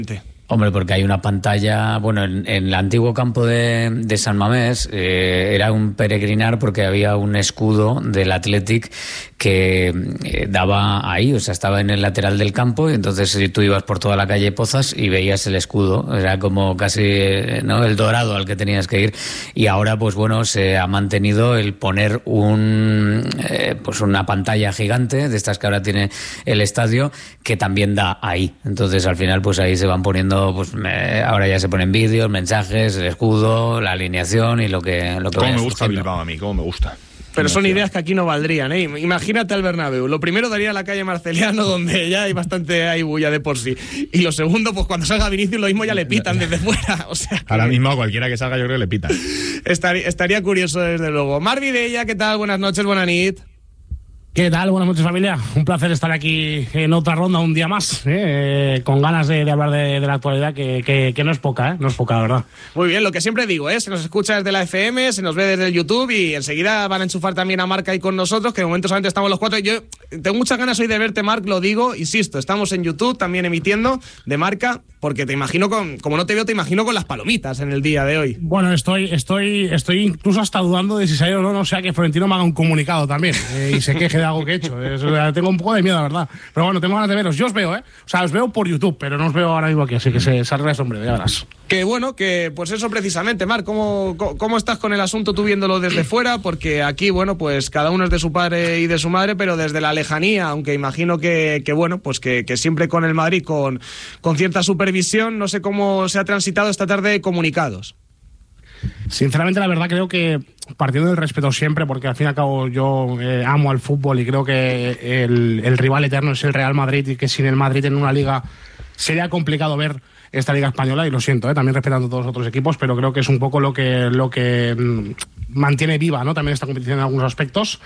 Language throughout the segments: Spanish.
Hombre, porque hay una pantalla, bueno, en el antiguo campo de San Mamés era un peregrinar porque había un escudo del Athletic que daba ahí, o sea, estaba en el lateral del campo, y entonces tú ibas por toda la calle Pozas y veías el escudo, era como casi, ¿no?, el dorado al que tenías que ir. Y ahora, pues bueno, se ha mantenido el poner pues una pantalla gigante de estas que ahora tiene el estadio, que también da ahí. Entonces, al final, pues ahí se van poniendo, pues ahora ya se ponen vídeos, mensajes, el escudo, la alineación y lo que cómo me gusta Bilbao a mí, cómo me gusta. Pero son ideas que aquí no valdrían, ¿eh? Imagínate al Bernabéu. Lo primero daría la calle Marceliano, donde ya hay bulla de por sí. Y lo segundo, pues cuando salga Vinicius, lo mismo ya le pitan desde fuera. O sea, ahora mismo a cualquiera que salga yo creo que le pitan. Estaría curioso, desde luego. Mar Vidella, ¿qué tal? Buenas noches, buena nit. ¿Qué tal? Buenas noches, familia. Un placer estar aquí en otra ronda un día más, con ganas de hablar de la actualidad, que no es poca, no es poca, la verdad. Muy bien, lo que siempre digo, se nos escucha desde la FM, se nos ve desde el YouTube, y enseguida van a enchufar también a Marc ahí con nosotros, que de momento solamente estamos los cuatro. Yo tengo muchas ganas hoy de verte, Marc, lo digo, insisto, estamos en YouTube también emitiendo de Marca, porque te imagino como no te veo, te imagino con las palomitas en el día de hoy. Bueno, estoy incluso hasta dudando de si salir o no sea que Florentino me haga un comunicado también, y se queje de algo que he hecho. Tengo un poco de miedo, la verdad. Pero bueno, tengo ganas de veros. Yo os veo, O sea, os veo por YouTube, pero no os veo ahora mismo aquí, así que se arregla ese hombre, ya verás. Que bueno, que pues eso precisamente, Marc, ¿cómo estás con el asunto tú viéndolo desde fuera? Porque aquí, bueno, pues cada uno es de su padre y de su madre, pero desde la lejanía, aunque imagino que bueno, pues que siempre con el Madrid, con cierta supervisión, no sé cómo se ha transitado esta tarde de comunicados. Sinceramente, la verdad, creo que partiendo del respeto siempre, porque al fin y al cabo yo amo al fútbol y creo que el rival eterno es el Real Madrid, y que sin el Madrid en una liga sería complicado ver esta liga española, y lo siento, también respetando a todos los otros equipos, pero creo que es un poco lo que mantiene viva, ¿no?, también esta competición en algunos aspectos.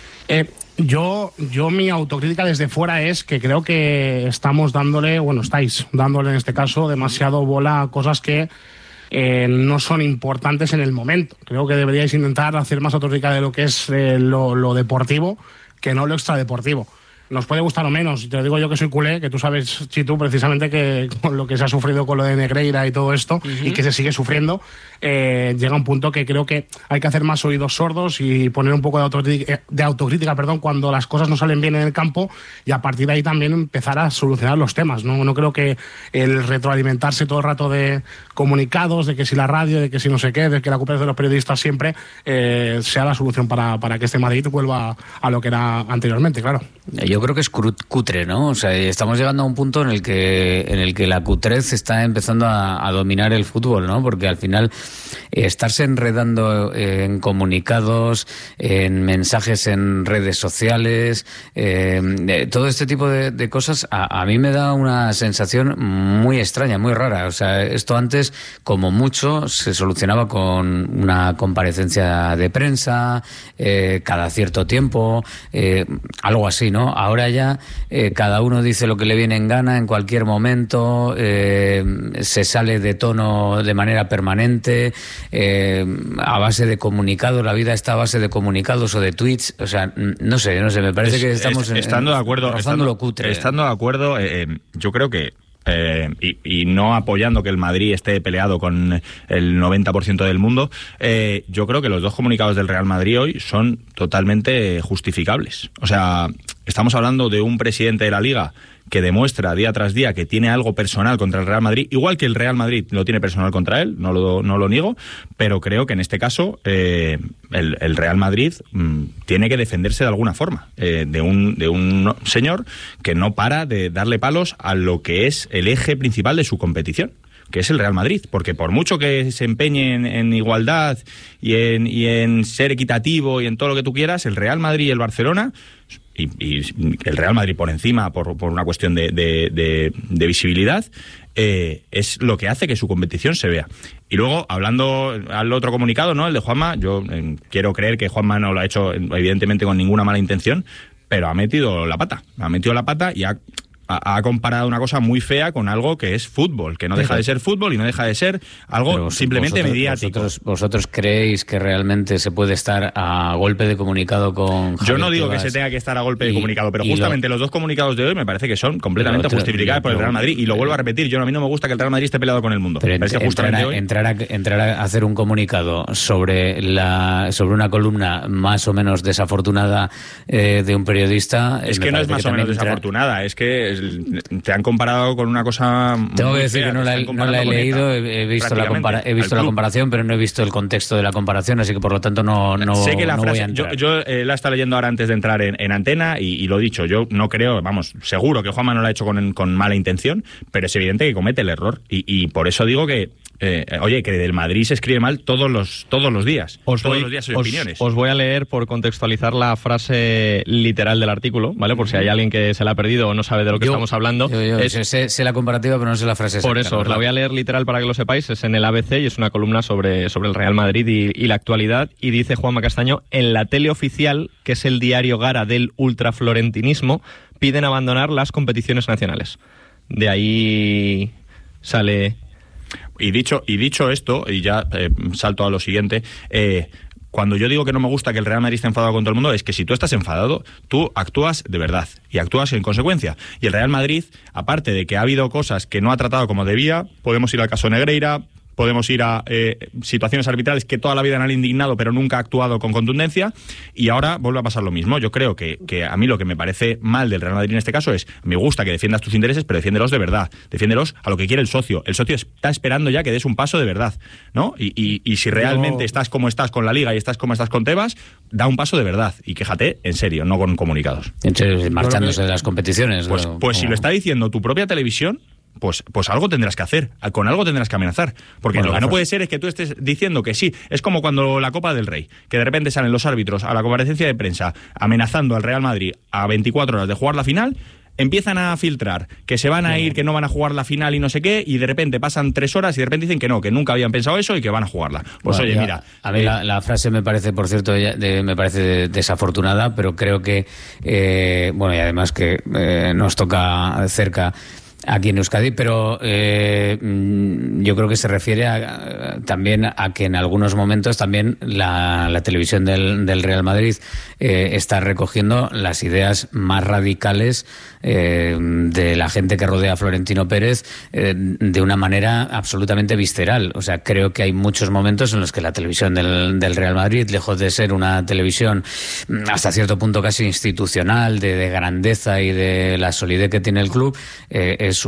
Yo mi autocrítica desde fuera es que creo que estáis dándole en este caso demasiado bola a cosas que no son importantes en el momento. Creo que deberíais intentar hacer más autocrítica de lo que es lo deportivo, que no lo extradeportivo. Nos puede gustar o menos, y te lo digo yo que soy culé, que tú sabes, Chitu, precisamente que con lo que se ha sufrido con lo de Negreira y todo esto, y que se sigue sufriendo, llega un punto que creo que hay que hacer más oídos sordos y poner un poco de autocrítica, cuando las cosas no salen bien en el campo, y a partir de ahí también empezar a solucionar los temas. No creo que el retroalimentarse todo el rato de comunicados, de que si la radio, de que si no sé qué, de que la culpa es de los periodistas siempre, sea la solución para que este Madrid vuelva a lo que era anteriormente, claro. Yo creo que es cutre, ¿no? O sea, estamos llegando a un punto en el que la cutrez está empezando a dominar el fútbol, ¿no? Porque al final estarse enredando en comunicados, en mensajes en redes sociales, todo este tipo de cosas, a mí me da una sensación muy extraña, muy rara. O sea, esto antes, como mucho, se solucionaba con una comparecencia de prensa, cada cierto tiempo, algo así, ¿no? Ahora ya cada uno dice lo que le viene en gana en cualquier momento, se sale de tono de manera permanente, a base de comunicados, la vida está a base de comunicados o de tweets. O sea, no sé, me parece que estamos estando de acuerdo, rozando lo cutre. Estando de acuerdo, yo creo que y no apoyando que el Madrid esté peleado con el 90% del mundo, yo creo que los dos comunicados del Real Madrid hoy son totalmente justificables. O sea, estamos hablando de un presidente de la Liga que demuestra día tras día que tiene algo personal contra el Real Madrid, igual que el Real Madrid lo tiene personal contra él, no lo niego, pero creo que en este caso el Real Madrid tiene que defenderse de alguna forma de un señor que no para de darle palos a lo que es el eje principal de su competición, que es el Real Madrid, porque por mucho que se empeñe en igualdad y en ser equitativo y en todo lo que tú quieras, el Real Madrid y el Barcelona, y el Real Madrid por encima por una cuestión de visibilidad, es lo que hace que su competición se vea. Y luego, hablando al otro comunicado, ¿no?, el de Juanma, yo quiero creer que Juanma no lo ha hecho evidentemente con ninguna mala intención, pero ha metido la pata y ha ha comparado una cosa muy fea con algo que es fútbol, que no deja de ser fútbol y no deja de ser algo simplemente mediático. ¿Vosotros creéis que realmente se puede estar a golpe de comunicado con Javier Yo no digo Tebas que se tenga que estar a golpe de comunicado, pero justamente los dos comunicados de hoy me parece que son completamente justificados por el Real Madrid, y lo vuelvo a repetir, a mí no me gusta que el Real Madrid esté peleado con el mundo. Pero entrar a hacer un comunicado sobre una columna más o menos desafortunada de un periodista... Es que no es más o menos desafortunada, es que te han comparado con una cosa... Tengo que decir que no la he leído, he visto la comparación, pero no he visto el contexto de la comparación, así que por lo tanto no sé que la frase, voy a entrar. Yo la he estado leyendo ahora antes de entrar en antena y lo he dicho, yo no creo, seguro que Juanma no lo ha hecho con mala intención, pero es evidente que comete el error y por eso digo que que del Madrid se escribe mal todos los días. Todos los días hay opiniones. Os voy a leer, por contextualizar, la frase literal del artículo, ¿vale? Por si hay alguien que se la ha perdido o no sabe de lo que estamos hablando. Sé la comparativa, pero no sé la frase exacta. Por eso, os la voy a leer literal para que lo sepáis. Es en el ABC y es una columna sobre el Real Madrid y la actualidad. Y dice Juanma Castaño: en la tele oficial, que es el diario Gara del ultraflorentinismo, piden abandonar las competiciones nacionales. De ahí sale... Y dicho esto, y ya salto a lo siguiente, cuando yo digo que no me gusta que el Real Madrid esté enfadado con todo el mundo, es que si tú estás enfadado, tú actúas de verdad y actúas en consecuencia. Y el Real Madrid, aparte de que ha habido cosas que no ha tratado como debía, podemos ir al caso Negreira, podemos ir a situaciones arbitrales que toda la vida han indignado pero nunca ha actuado con contundencia, y ahora vuelve a pasar lo mismo. Yo creo que a mí lo que me parece mal del Real Madrid en este caso es, me gusta que defiendas tus intereses, pero defiéndelos de verdad, defiéndelos a lo que quiere el socio. El socio está esperando ya que des un paso de verdad, ¿no? Y si realmente estás como estás con la Liga y estás como estás con Tebas, da un paso de verdad y quéjate en serio, no con comunicados. Marchándose de las competiciones. Pues si lo está diciendo tu propia televisión, pues algo tendrás que hacer, con algo tendrás que amenazar, porque lo que no puede ser es que tú estés diciendo que sí. Es como cuando la Copa del Rey, que de repente salen los árbitros a la comparecencia de prensa amenazando al Real Madrid a 24 horas de jugar la final, empiezan a filtrar que se van a ir, que no van a jugar la final y no sé qué, y de repente pasan 3 horas y de repente dicen que no, que nunca habían pensado eso y que van a jugarla. Pues oye, mira... A mí la frase me parece, por cierto, me parece desafortunada, pero creo que, y además que nos toca cerca aquí en Euskadi, pero yo creo que se refiere también a que en algunos momentos también la televisión del Real Madrid está recogiendo las ideas más radicales de la gente que rodea a Florentino Pérez de una manera absolutamente visceral. O sea, creo que hay muchos momentos en los que la televisión del Real Madrid, lejos de ser una televisión hasta cierto punto casi institucional, de grandeza y de la solidez que tiene el club, es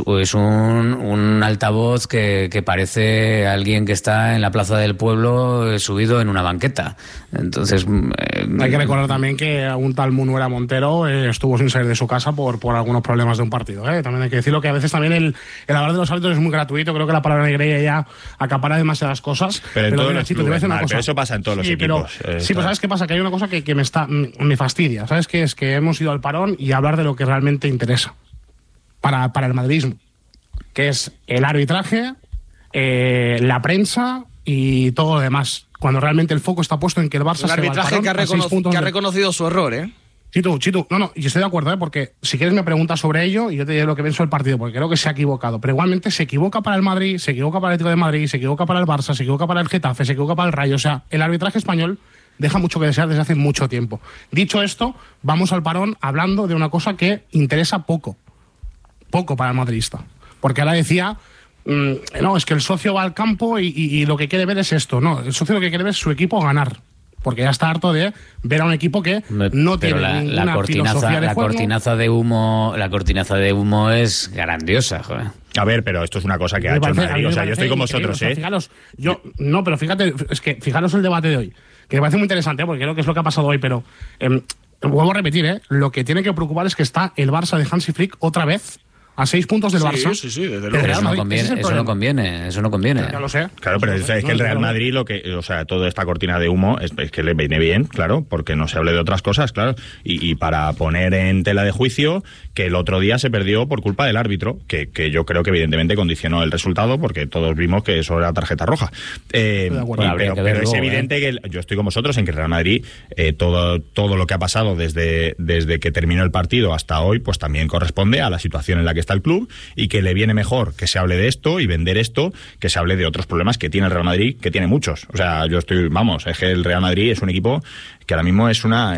un altavoz que parece alguien que está en la plaza del pueblo subido en una banqueta. Entonces hay que recordar también que un tal Munuera Montero estuvo sin salir de su casa por algunos problemas de un partido, También hay que decirlo, que a veces también el hablar de los árbitros es muy gratuito. Creo que la palabra Negreira ya acapara demasiadas cosas. Pero eso pasa en todos los equipos. Pero ¿sabes qué pasa? Que hay una cosa que me fastidia. ¿Sabes qué? Es que hemos ido al parón y hablar de lo que realmente interesa para el madridismo, que es el arbitraje, la prensa y todo lo demás, cuando realmente el foco está puesto en que el Barça se va al parón, que ha reconocido su error, Chitu, no, y estoy de acuerdo, porque si quieres me preguntas sobre ello y yo te diré lo que pienso del partido, porque creo que se ha equivocado, pero igualmente se equivoca para el Madrid, se equivoca para el Atlético de Madrid, se equivoca para el Barça, se equivoca para el Getafe, se equivoca para el Rayo. O sea, el arbitraje español deja mucho que desear desde hace mucho tiempo. Dicho esto, vamos al parón hablando de una cosa que interesa poco para el madridista, porque ahora decía... no, es que el socio va al campo y lo que quiere ver es esto. No, el socio lo que quiere ver es su equipo ganar, porque ya está harto de ver a un equipo que no tiene ninguna filosofía de juego. La cortinaza de humo es grandiosa, joder. A ver, pero esto es una cosa que ha hecho el Madrid. O sea, yo estoy con vosotros, Fijaros, pero fíjate, es que fijaros el debate de hoy, que me parece muy interesante, porque creo que es lo que ha pasado hoy, pero vuelvo a repetir, lo que tiene que preocupar es que está el Barça de Hansi Flick otra vez a 6 puntos del Barça. Sí, desde luego. Eso no conviene. Ya lo sé. Claro, pero es que el Real Madrid, toda esta cortina de humo es que le viene bien, claro, porque no se hable de otras cosas, claro, y para poner en tela de juicio que el otro día se perdió por culpa del árbitro, que yo creo que evidentemente condicionó el resultado, porque todos vimos que eso era tarjeta roja. Pero es evidente que yo estoy con vosotros en que el Real Madrid, todo lo que ha pasado desde que terminó el partido hasta hoy, pues también corresponde a la situación en la que está el club, y que le viene mejor que se hable de esto y vender esto, que se hable de otros problemas que tiene el Real Madrid, que tiene muchos. O sea, es que el Real Madrid es un equipo que ahora mismo es una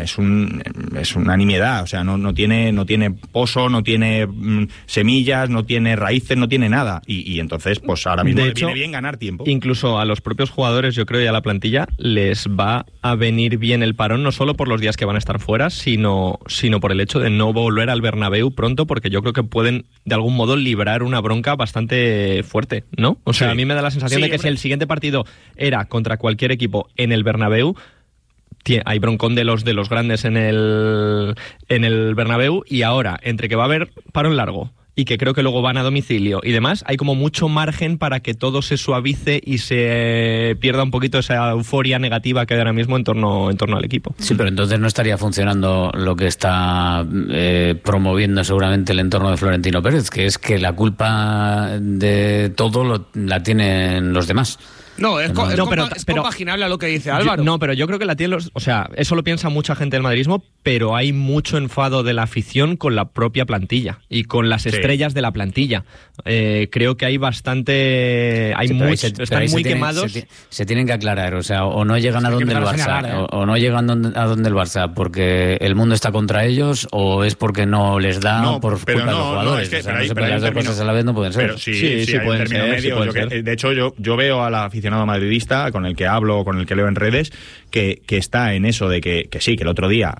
nimiedad. O sea, no tiene pozo, no tiene semillas, no tiene raíces, no tiene nada. Y entonces, pues ahora mismo le viene bien ganar tiempo. Incluso a los propios jugadores, yo creo, y a la plantilla, les va a venir bien el parón, no solo por los días que van a estar fuera, sino por el hecho de no volver al Bernabéu pronto, porque yo creo que pueden, de algún modo, librar una bronca bastante fuerte, ¿no? O sea, a mí me da la sensación de que si el siguiente partido era contra cualquier equipo en el Bernabéu, hay broncón de los grandes en el Bernabéu, y ahora, entre que va a haber parón largo y que creo que luego van a domicilio y demás, hay como mucho margen para que todo se suavice y se pierda un poquito esa euforia negativa que hay ahora mismo en torno al equipo. Sí, pero entonces no estaría funcionando lo que está promoviendo seguramente el entorno de Florentino Pérez, que es que la culpa de todo la tienen los demás. No, es compaginable a lo que dice Álvaro. Pero yo creo que la tiene o sea, eso lo piensa mucha gente del madridismo, pero hay mucho enfado de la afición con la propia plantilla y con las estrellas de la plantilla. Creo que hay bastante... están muy quemados. Se tienen que aclarar, o sea, o no llegan a donde el Barça, o no llegan a donde el Barça porque el mundo está contra ellos, o es porque no les da por culpa de los jugadores. Las dos cosas a la vez no pueden ser. Pero sí pueden ser medio. De hecho, yo veo a la afición madridista con el que hablo, con el que leo en redes, que está en eso de que sí, que el otro día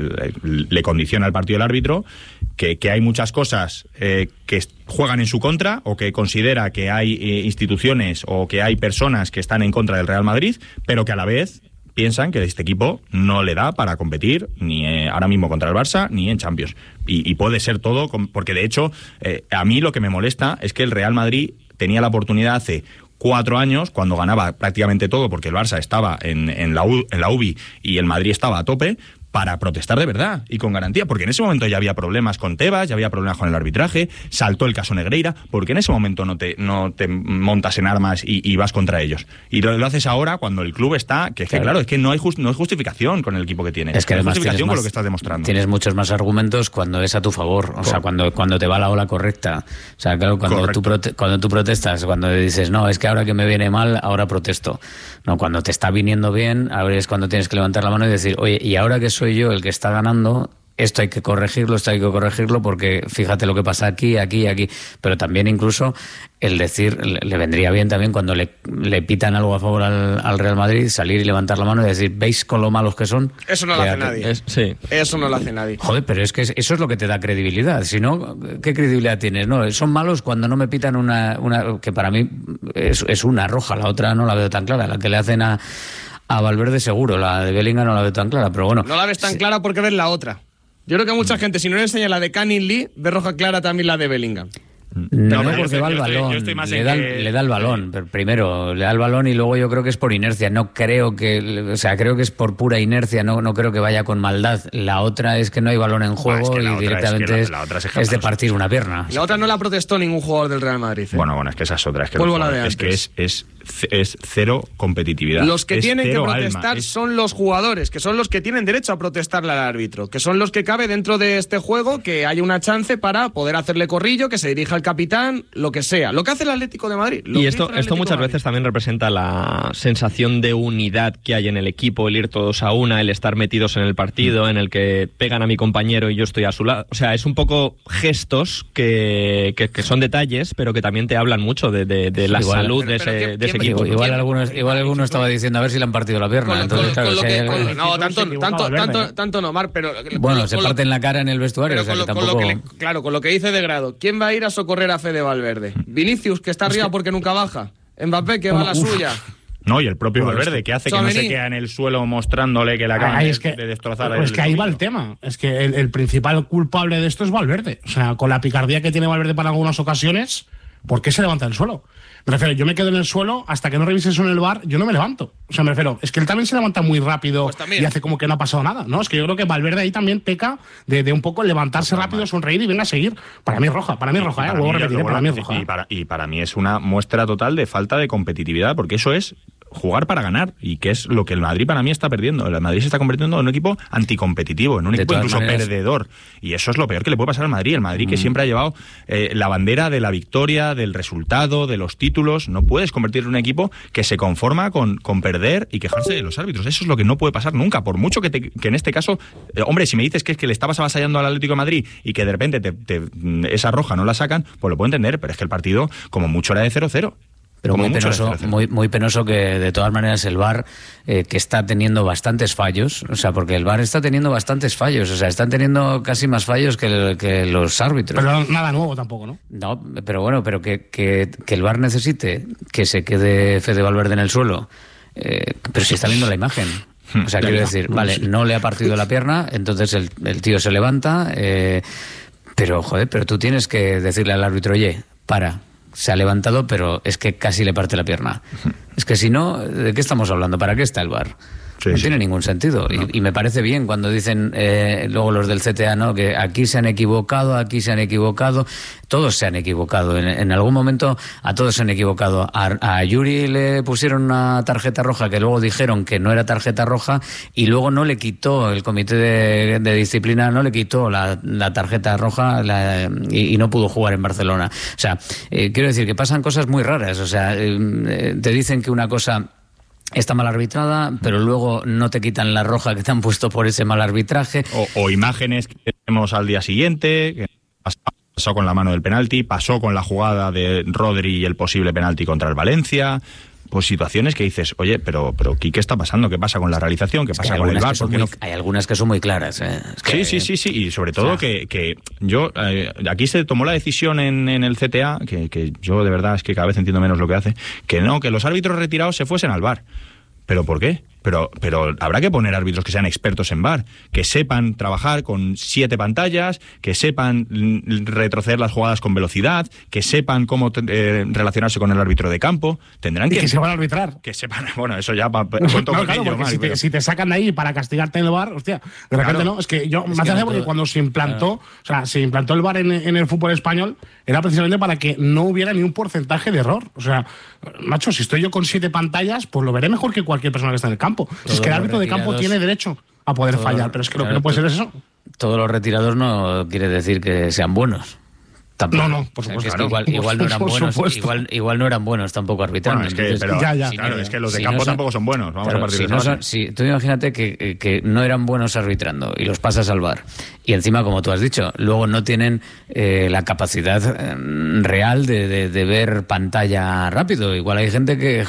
le condiciona el partido el árbitro, que hay muchas cosas que juegan en su contra, o que considera que hay instituciones o que hay personas que están en contra del Real Madrid, pero que a la vez piensan que este equipo no le da para competir ni ahora mismo contra el Barça ni en Champions. Y puede ser todo, porque de hecho a mí lo que me molesta es que el Real Madrid tenía la oportunidad hace 4 años, cuando ganaba prácticamente todo, porque el Barça estaba en la UBI y el Madrid estaba a tope, para protestar de verdad y con garantía, porque en ese momento ya había problemas con Tebas, ya había problemas con el arbitraje, saltó el caso Negreira, porque en ese momento no te montas en armas y vas contra ellos. Y lo haces ahora cuando el club está, que claro, es que no hay justificación con el equipo que tienes. Es que no hay además justificación con lo que estás demostrando. Tienes muchos más argumentos cuando es a tu favor, o sea, cuando te va la ola correcta. O sea, claro, cuando tú protestas, cuando dices, no, es que ahora que me viene mal, ahora protesto. No, cuando te está viniendo bien, ahora es cuando tienes que levantar la mano y decir, oye, y ahora que soy yo el que está ganando, esto hay que corregirlo, porque fíjate lo que pasa aquí. Pero también incluso el decir, le vendría bien también cuando le pitan algo a favor al Real Madrid, salir y levantar la mano y decir, ¿veis con lo malos que son? Eso no lo hace nadie. Eso no lo hace nadie. Joder, pero es que eso es lo que te da credibilidad. Si no, ¿qué credibilidad tienes? No, son malos cuando no me pitan una que para mí es una roja, la otra no la veo tan clara, la que le hacen a Valverde seguro, la de Bellingham no la veo tan clara, pero bueno. No la ves tan clara porque ves la otra. Yo creo que mucha gente, si no le enseña la de Canning Lee, ve roja clara también la de Bellingham. No, porque va al balón, le da el balón, primero le da el balón y luego yo creo que es por inercia, no creo que, o sea, creo que es por pura inercia, no creo que vaya con maldad. La otra es que no hay balón en juego y directamente es de partir una pierna. La otra no la protestó ningún jugador del Real Madrid. Bueno, es que esa es otra, es cero competitividad. Los que tienen que protestar son los jugadores, que son los que tienen derecho a protestarle al árbitro, que son los que cabe dentro de este juego que haya una chance para poder hacerle corrillo, que se dirija al capitán, lo que sea. Lo que hace el Atlético de Madrid. Y esto muchas veces también representa la sensación de unidad que hay en el equipo, el ir todos a una, el estar metidos en el partido, en el que pegan a mi compañero y yo estoy a su lado. O sea, es un poco gestos que son detalles, pero que también te hablan mucho de la salud de ese equipo. Igual alguno estaba diciendo a ver si le han partido la pierna. Tanto no, Marc, pero... Bueno, se parte en la cara en el vestuario. Con lo que dice de Grado. ¿Quién va a ir a socorrer a Fede Valverde? Vinicius, que está arriba porque nunca baja. Mbappé, que va a la suya. No, y el propio Valverde, que hace que no se queda en el suelo mostrándole que la acaban de destrozar. Es que ahí va el tema. Es que el principal culpable de esto es Valverde. O sea, con la picardía que tiene Valverde para algunas ocasiones, ¿por qué se levanta del suelo? Me refiero, yo me quedo en el suelo hasta que no revise eso en el VAR, yo no me levanto. O sea, me refiero, es que él también se levanta muy rápido y hace como que no ha pasado nada, ¿no? Es que yo creo que Valverde ahí también peca de un poco levantarse rápido, sonreír y venga a seguir. Para mí es roja, luego repetiré, para mí es roja. Y para mí es una muestra total de falta de competitividad, porque eso es jugar para ganar, y que es lo que el Madrid para mí está perdiendo. El Madrid se está convirtiendo en un equipo anticompetitivo, en un equipo incluso perdedor, y eso es lo peor que le puede pasar al Madrid. El Madrid que siempre ha llevado la bandera de la victoria, del resultado, de los títulos. No puedes convertir en un equipo que se conforma con perder y quejarse de los árbitros. Eso es lo que no puede pasar nunca, por mucho que en este caso, hombre, si me dices que es que le estabas avasallando al Atlético de Madrid y que de repente esa roja no la sacan, pues lo puedo entender, pero es que el partido como mucho era de 0-0. Pero muy penoso que de todas maneras el VAR, que está teniendo bastantes fallos, o sea, porque el VAR está teniendo bastantes fallos, o sea, están teniendo casi más fallos que los árbitros. Pero nada nuevo tampoco, ¿no? No, pero bueno, pero que el VAR necesite que se quede Fede Valverde en el suelo, pero si está viendo la imagen. O sea, quiero decir, vale, no le ha partido la pierna, entonces el tío se levanta, pero joder, pero tú tienes que decirle al árbitro, oye, para. Se ha levantado, pero es que casi le parte la pierna. Es que si no, ¿de qué estamos hablando? ¿Para qué está el VAR? No tiene ningún sentido. No. Y me parece bien cuando dicen luego los del CTA, ¿no? Que aquí se han equivocado, todos se han equivocado. En algún momento a todos se han equivocado. A Yuri le pusieron una tarjeta roja que luego dijeron que no era tarjeta roja, y luego no le quitó el comité de disciplina, no le quitó la tarjeta roja y no pudo jugar en Barcelona. O sea, quiero decir que pasan cosas muy raras. O sea, te dicen que una cosa está mal arbitrada, pero luego no te quitan la roja que te han puesto por ese mal arbitraje. O imágenes que tenemos al día siguiente, que pasó con la mano del penalti, pasó con la jugada de Rodri y el posible penalti contra el Valencia. Pues situaciones que dices, oye, pero ¿qué está pasando? ¿Qué pasa con la realización? ¿Qué pasa con el VAR? Hay algunas que son muy claras. Sí. Y sobre todo que yo... aquí se tomó la decisión en el CTA, que yo de verdad es que cada vez entiendo menos lo que hace, que los árbitros retirados se fuesen al VAR. ¿Pero por qué? Pero habrá que poner árbitros que sean expertos en VAR, que sepan trabajar con 7 pantallas, que sepan retroceder las jugadas con velocidad, que sepan cómo relacionarse con el árbitro de campo. Tendrán que sepan arbitrar. Que sepan, bueno, eso ya cuento con ello. Porque si te sacan de ahí para castigarte en el VAR, hostia, de repente no. Es que yo me hace porque cuando se implantó, se implantó el VAR en el fútbol español, era precisamente para que no hubiera ni un porcentaje de error. O sea, macho, si estoy yo con 7 pantallas, pues lo veré mejor que cualquier persona que está en el campo. Si es que el árbitro de campo tiene derecho a poder fallar, pero es que lo que no puede ser eso. Todos los retirados no quiere decir que sean buenos. Tampoco. No, por supuesto. Igual no eran buenos. Igual no eran buenos tampoco arbitrando. Bueno, es que los de campo tampoco son buenos. Vamos a partir de eso. Tú imagínate que no eran buenos arbitrando y los pasas al VAR. Y encima, como tú has dicho, luego no tienen la capacidad real de ver pantalla rápido. Igual hay gente que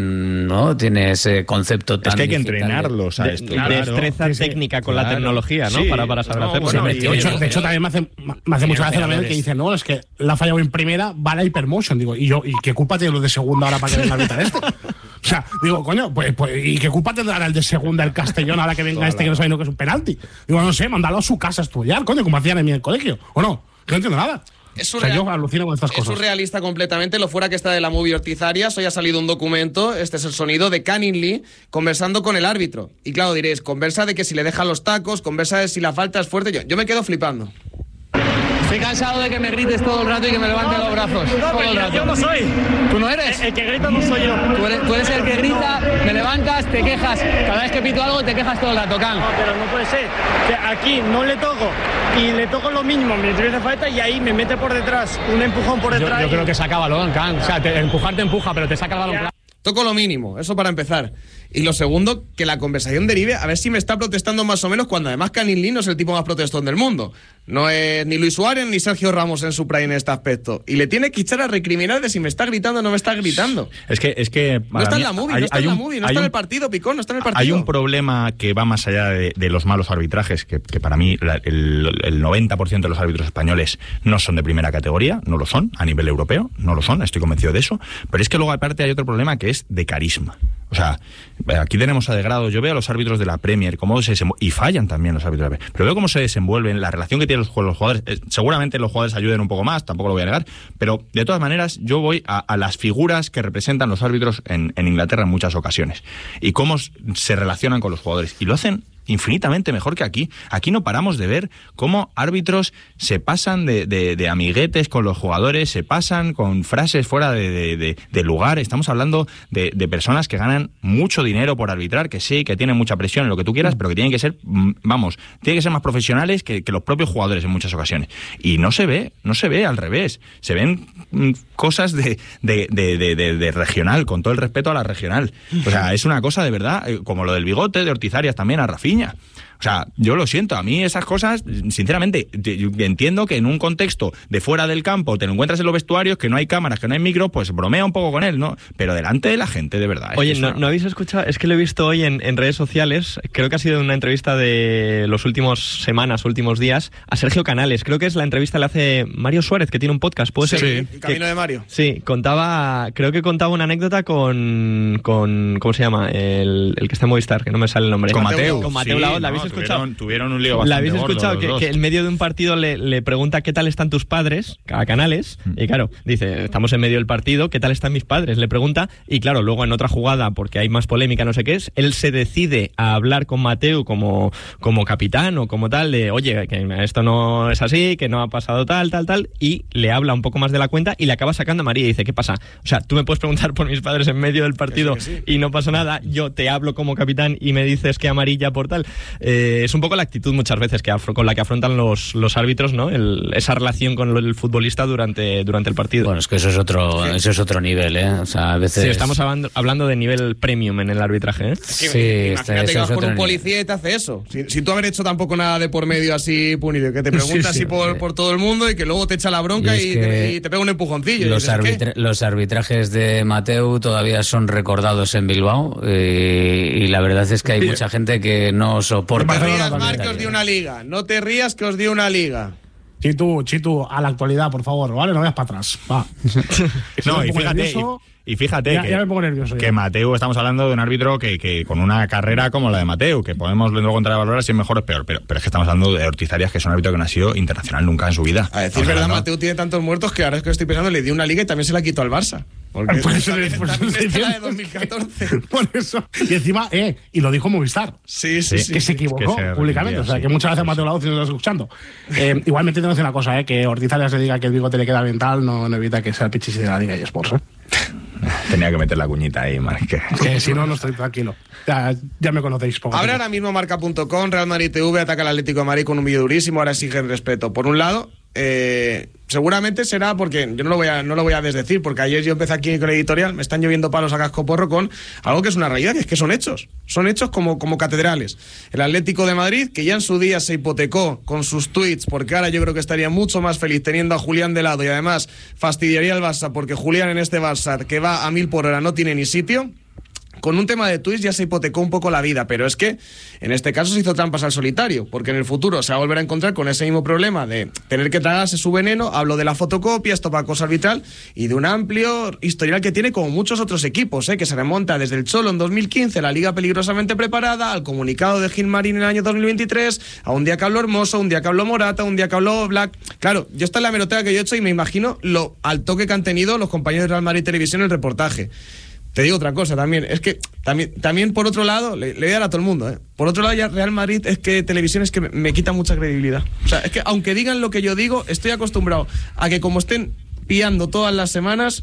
no tiene ese concepto tan. Es que hay que entrenarlos a esto. Destreza técnica con la tecnología, ¿no? Para saber hacerlo. De hecho, también me hace mucha gracia la vez que dicen, no, es que la ha fallado en primera, va la Hypermotion. Digo, ¿y qué culpa tiene los de segunda ahora para que venga a arbitrar esto? O sea, digo, coño, pues ¿y qué culpa tendrá el de segunda, el Castellón, ahora que venga que no sabe que es un penalti? Digo, no sé, mándalo a su casa a estudiar, coño, como hacían en el colegio. ¿O no? Que no entiendo nada. Yo alucino con estas cosas. Es surrealista completamente, lo fuera que está de la movie Ortiz Arias. Hoy ha salido un documento, este es el sonido de Canning Lee conversando con el árbitro. Y claro, diréis, conversa de que si le dejan los tacos, conversa de si la falta es fuerte. Yo me quedo flipando. Estoy cansado de que me grites todo el rato y que me levante los brazos. Todo el rato. Yo no soy. ¿Tú no eres? El que grita no soy yo. Tú eres el que grita, me levantas, te quejas. Cada vez que pito algo te quejas todo el rato, Can. No, pero no puede ser. Que aquí no le toco y le toco lo mínimo, me hace falta y ahí me mete por detrás, un empujón por detrás. Yo creo que saca balón, Can. O sea, empujar te empuja, pero te saca el balón. Ya. Toco lo mínimo, eso para empezar. Y lo segundo, que la conversación derive a ver si me está protestando más o menos, cuando además Canning Lee no es el tipo más protestón del mundo. No es ni Luis Suárez ni Sergio Ramos en su prime en este aspecto. Y le tiene que echar a recriminar de si me está gritando o no me está gritando. Es que no está en la movie, no está en el partido, Picón, no está en el partido. Hay un problema que va más allá de los malos arbitrajes, que para mí el 90% de los árbitros españoles no son de primera categoría, no lo son, a nivel europeo, no lo son, estoy convencido de eso. Pero es que luego aparte hay otro problema que es de carisma. O sea, aquí tenemos a degrado. Yo veo a los árbitros de la Premier cómo se desenvuelven, y fallan también los árbitros de la Premier, pero veo cómo se desenvuelven, la relación que tienen con los jugadores. Seguramente los jugadores ayuden un poco más, tampoco lo voy a negar, pero de todas maneras yo voy a las figuras que representan los árbitros en Inglaterra en muchas ocasiones y cómo se relacionan con los jugadores, y lo hacen infinitamente mejor que aquí. Aquí no paramos de ver cómo árbitros se pasan de amiguetes con los jugadores, se pasan con frases fuera de lugar. Estamos hablando de personas que ganan mucho dinero por arbitrar, que sí, que tienen mucha presión en lo que tú quieras, pero que tienen que ser, tienen que ser más profesionales que los propios jugadores en muchas ocasiones. Y no se ve al revés. Se ven cosas de regional, con todo el respeto a la regional. O sea, es una cosa de verdad, como lo del bigote de Ortiz Arias también a Rafinha. O sea, yo lo siento, a mí esas cosas, sinceramente, entiendo que en un contexto de fuera del campo te lo encuentras en los vestuarios, que no hay cámaras, que no hay micros, pues bromea un poco con él, ¿no? Pero delante de la gente, de verdad. Oye, ¿no habéis escuchado? Es que lo he visto hoy en redes sociales, creo que ha sido una entrevista de los últimos semanas, últimos días, a Sergio Canales. Creo que es la entrevista que le hace Mario Suárez, que tiene un podcast, ¿puede ser? Sí, el camino de Mario. Sí, creo que contaba una anécdota con ¿cómo se llama? El que está en Movistar, que no me sale el nombre. Con Mateu. Con Mateu Laoz, ¿la habéis escuchado? Tuvieron un lío bastante. ¿La habéis escuchado? Gordo, que en medio de un partido le pregunta ¿qué tal están tus padres? A Canales. Y claro, dice, estamos en medio del partido, ¿qué tal están mis padres? Le pregunta, y claro, luego en otra jugada, porque hay más polémica, no sé qué es, él se decide a hablar con Mateu como capitán o como tal, de oye, que esto no es así, que no ha pasado tal, y le habla un poco más de la cuenta y le acaba sacando a María y dice, ¿qué pasa? O sea, tú me puedes preguntar por mis padres en medio del partido que sí. Y no pasa nada, yo te hablo como capitán y me dices que amarilla por tal. Es un poco la actitud muchas veces con la que afrontan los árbitros, ¿no? Esa relación con el futbolista durante el partido. Bueno, es que eso es otro nivel, ¿eh? O sea, a veces... Sí, estamos hablando de nivel premium en el arbitraje, ¿eh? Imagínate que vas con un policía y te hace eso. Sin tú haber hecho tampoco nada de por medio así punido, que te pregunta así por todo el mundo y que luego te echa la bronca y te pega un empujoncillo. Los arbitrajes de Mateu todavía son recordados en Bilbao y la verdad es que hay mucha gente que no soporta. No te rías, Marc, que os dio una liga. No te rías, que os dio una liga. Chitu, a la actualidad, por favor, ¿vale? No vayas para atrás. Va. No, y fíjate ya me pongo nervioso, que Mateu, estamos hablando de un árbitro que con una carrera como la de Mateu, que podemos luego entrar a valorar si es mejor o peor, pero es que estamos hablando de Ortiz Arias, que es un árbitro que no ha sido internacional nunca en su vida. A decir verdad, Mateu tiene tantos muertos que ahora es que estoy pensando, le dio una liga y también se la quitó al Barça. Porque por eso también está la de 2014. Por eso. Y encima, y lo dijo Movistar. Sí. Que se equivocó públicamente. O sea, que muchas veces Mateu Laoz no lo estás escuchando. Igualmente tengo que decir una cosa, que Ortiz Arias le diga que el bigote le queda bien tal, no evita que sea el pichis de la Liga eSports, Tenía que meter la cuñita ahí, Marc. Que si no estoy tranquilo. Ya me conocéis poco. Abre ahora mismo marca.com, Real Madrid TV, ataca al Atlético de Madrid con un vídeo durísimo, ahora exige el respeto. Por un lado, seguramente será porque yo no lo voy a desdecir, porque ayer yo empecé aquí con el editorial, me están lloviendo palos a cascoporro con algo que es una realidad, que es que son hechos como catedrales. El Atlético de Madrid, que ya en su día se hipotecó con sus tweets, porque ahora yo creo que estaría mucho más feliz teniendo a Julián de lado, y además fastidiaría al Barça, porque Julián en este Barça que va a 1000 por hora no tiene ni sitio. Con un tema de tweets ya se hipotecó un poco la vida, pero es que en este caso se hizo trampas al solitario, porque en el futuro se va a volver a encontrar con ese mismo problema de tener que tragarse su veneno. Hablo de la fotocopia, esto para cosa arbitral, y de un amplio historial que tiene como muchos otros equipos, que se remonta desde el Cholo en 2015, la Liga peligrosamente preparada, al comunicado de Gilmarín en el año 2023, a un día que habló Hermoso, un día que habló Morata, un día que habló Black. Claro, yo esta es la hemeroteca que yo he hecho y me imagino lo al toque que han tenido los compañeros de Real Madrid Televisión en el reportaje. Te digo otra cosa también, es que también por otro lado, le voy a dar a todo el mundo, por otro lado ya Real Madrid es que televisión es que me quita mucha credibilidad. O sea, es que aunque digan lo que yo digo, estoy acostumbrado a que como estén pillando todas las semanas,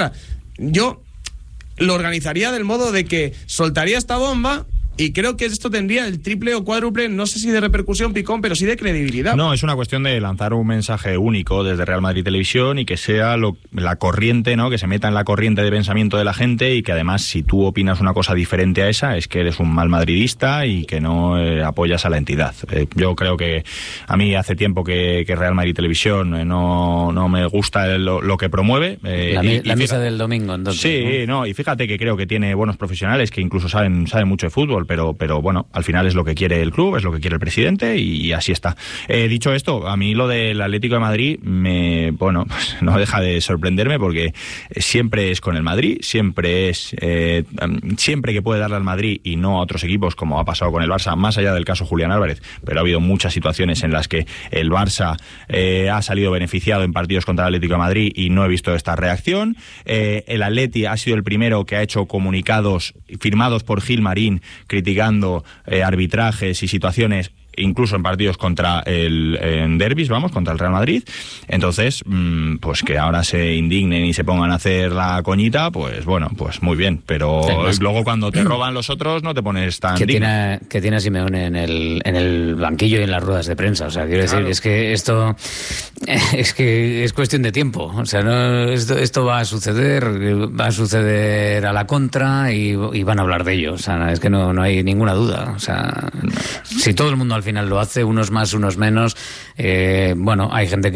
yo lo organizaría del modo de que soltaría esta bomba. Y creo que esto tendría el triple o cuádruple, no sé si de repercusión, Picón, pero sí de credibilidad. No, es una cuestión de lanzar un mensaje único desde Real Madrid Televisión y que sea la corriente, ¿no? Que se meta en la corriente de pensamiento de la gente, y que además si tú opinas una cosa diferente a esa es que eres un mal madridista y que no apoyas a la entidad. Yo creo que a mí hace tiempo que Real Madrid Televisión no me gusta lo que promueve. La misa del domingo, entonces. Sí, ¿no? Y fíjate que creo que tiene buenos profesionales que incluso saben mucho de fútbol. fútbol, pero bueno, al final es lo que quiere el club, es lo que quiere el presidente y así está. Dicho esto, a mí lo del Atlético de Madrid pues no deja de sorprenderme, porque siempre es con el Madrid, siempre que puede darle al Madrid y no a otros equipos, como ha pasado con el Barça, más allá del caso Julián Álvarez, pero ha habido muchas situaciones en las que el Barça ha salido beneficiado en partidos contra el Atlético de Madrid y no he visto esta reacción. El Atleti ha sido el primero que ha hecho comunicados firmados por Gil Marín criticando arbitrajes y situaciones, incluso en partidos en derbis, contra el Real Madrid. Entonces, pues que ahora se indignen y se pongan a hacer la coñita, pues bueno, pues muy bien, pero luego cuando te roban los otros no te pones tan digno. Que tiene a Simeone en el banquillo y en las ruedas de prensa, o sea, quiero decir, es que esto es cuestión de tiempo, o sea, esto va a suceder a la contra y van a hablar de ello, o sea, es que no hay ninguna duda, o sea, si todo el mundo al final lo hace, unos más, unos menos, hay gente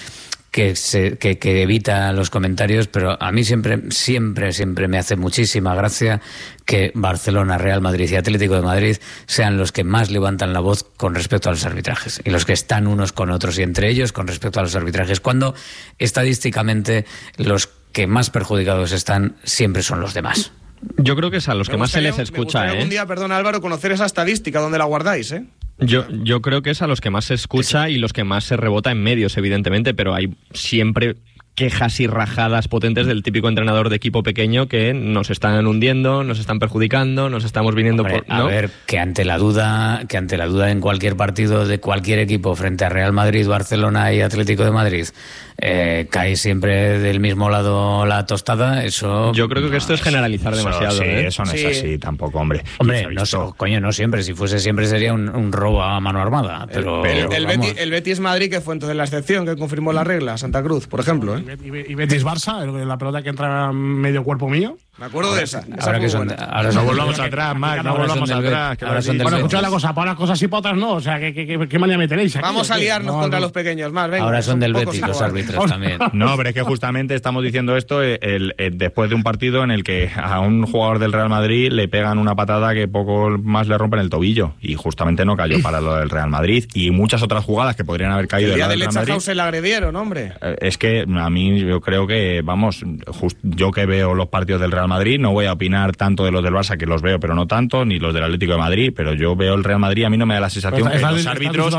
que evita los comentarios, pero a mí siempre me hace muchísima gracia que Barcelona, Real Madrid y Atlético de Madrid sean los que más levantan la voz con respecto a los arbitrajes y los que están unos con otros y entre ellos con respecto a los arbitrajes, cuando estadísticamente los que más perjudicados están siempre son los demás. Yo creo que es a los que más se les escucha. Me algún día, perdón Álvaro, conocer esa estadística, ¿dónde la guardáis? Yo creo que es a los que más se escucha y los que más se rebota en medios, evidentemente, pero hay siempre quejas y rajadas potentes del típico entrenador de equipo pequeño que nos están hundiendo, nos están perjudicando, nos estamos viniendo por... ¿no? A ver, que ante la duda en cualquier partido de cualquier equipo frente a Real Madrid, Barcelona y Atlético de Madrid cae siempre del mismo lado la tostada, eso... Yo creo que esto es generalizar demasiado. Sí, eso no es así tampoco, hombre. Hombre, no siempre, si fuese siempre sería un robo a mano armada, pero... El Betis Madrid, que fue entonces la excepción, que confirmó la regla, Santa Cruz, por ejemplo, Y Betis Barça, la pelota que entra medio cuerpo mío. Me acuerdo de esa. Ahora no volvamos atrás, Marc, no volvamos atrás. Bueno, escuchad la cosa, para unas cosas sí, para otras no. O sea, ¿qué manía me tenéis aquí? Vamos a liarnos contra los pequeños, más. Venga, ahora son del Betis los árbitros también. No, pero es que justamente estamos diciendo esto después de un partido en el que a un jugador del Real Madrid le pegan una patada que poco más le rompen el tobillo. Y justamente no cayó para lo del Real Madrid. Y muchas otras jugadas que podrían haber caído del Real Madrid. Se le agredieron, hombre. Es que a mí yo creo que, yo que veo los partidos del Real Madrid, no voy a opinar tanto de los del Barça, que los veo pero no tanto, ni los del Atlético de Madrid, pero yo veo el Real Madrid, a mí no me da la sensación que los árbitros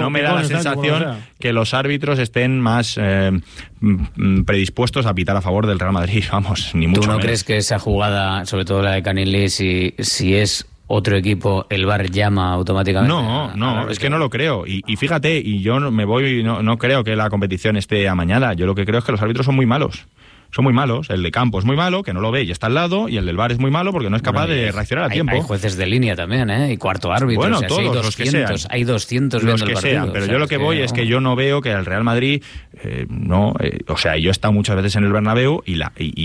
que los árbitros estén más predispuestos a pitar a favor del Real Madrid, ni mucho menos. ¿Tú no crees que esa jugada, sobre todo la de Canilli, si es otro equipo, el VAR llama automáticamente? No, es que no lo creo. Y fíjate, y yo no creo que la competición esté amañada. Yo lo que creo es que los árbitros son muy malos. Son muy malos. El de campo es muy malo, que no lo ve y está al lado, y el del VAR es muy malo porque no es capaz de reaccionar a tiempo. Hay jueces de línea también, y cuarto árbitro. Bueno, todos, hay 200, los que sean. Hay 200 los viendo que el partido. sean, pero yo lo que voy es que yo no veo que al Real Madrid yo he estado muchas veces en el Bernabéu y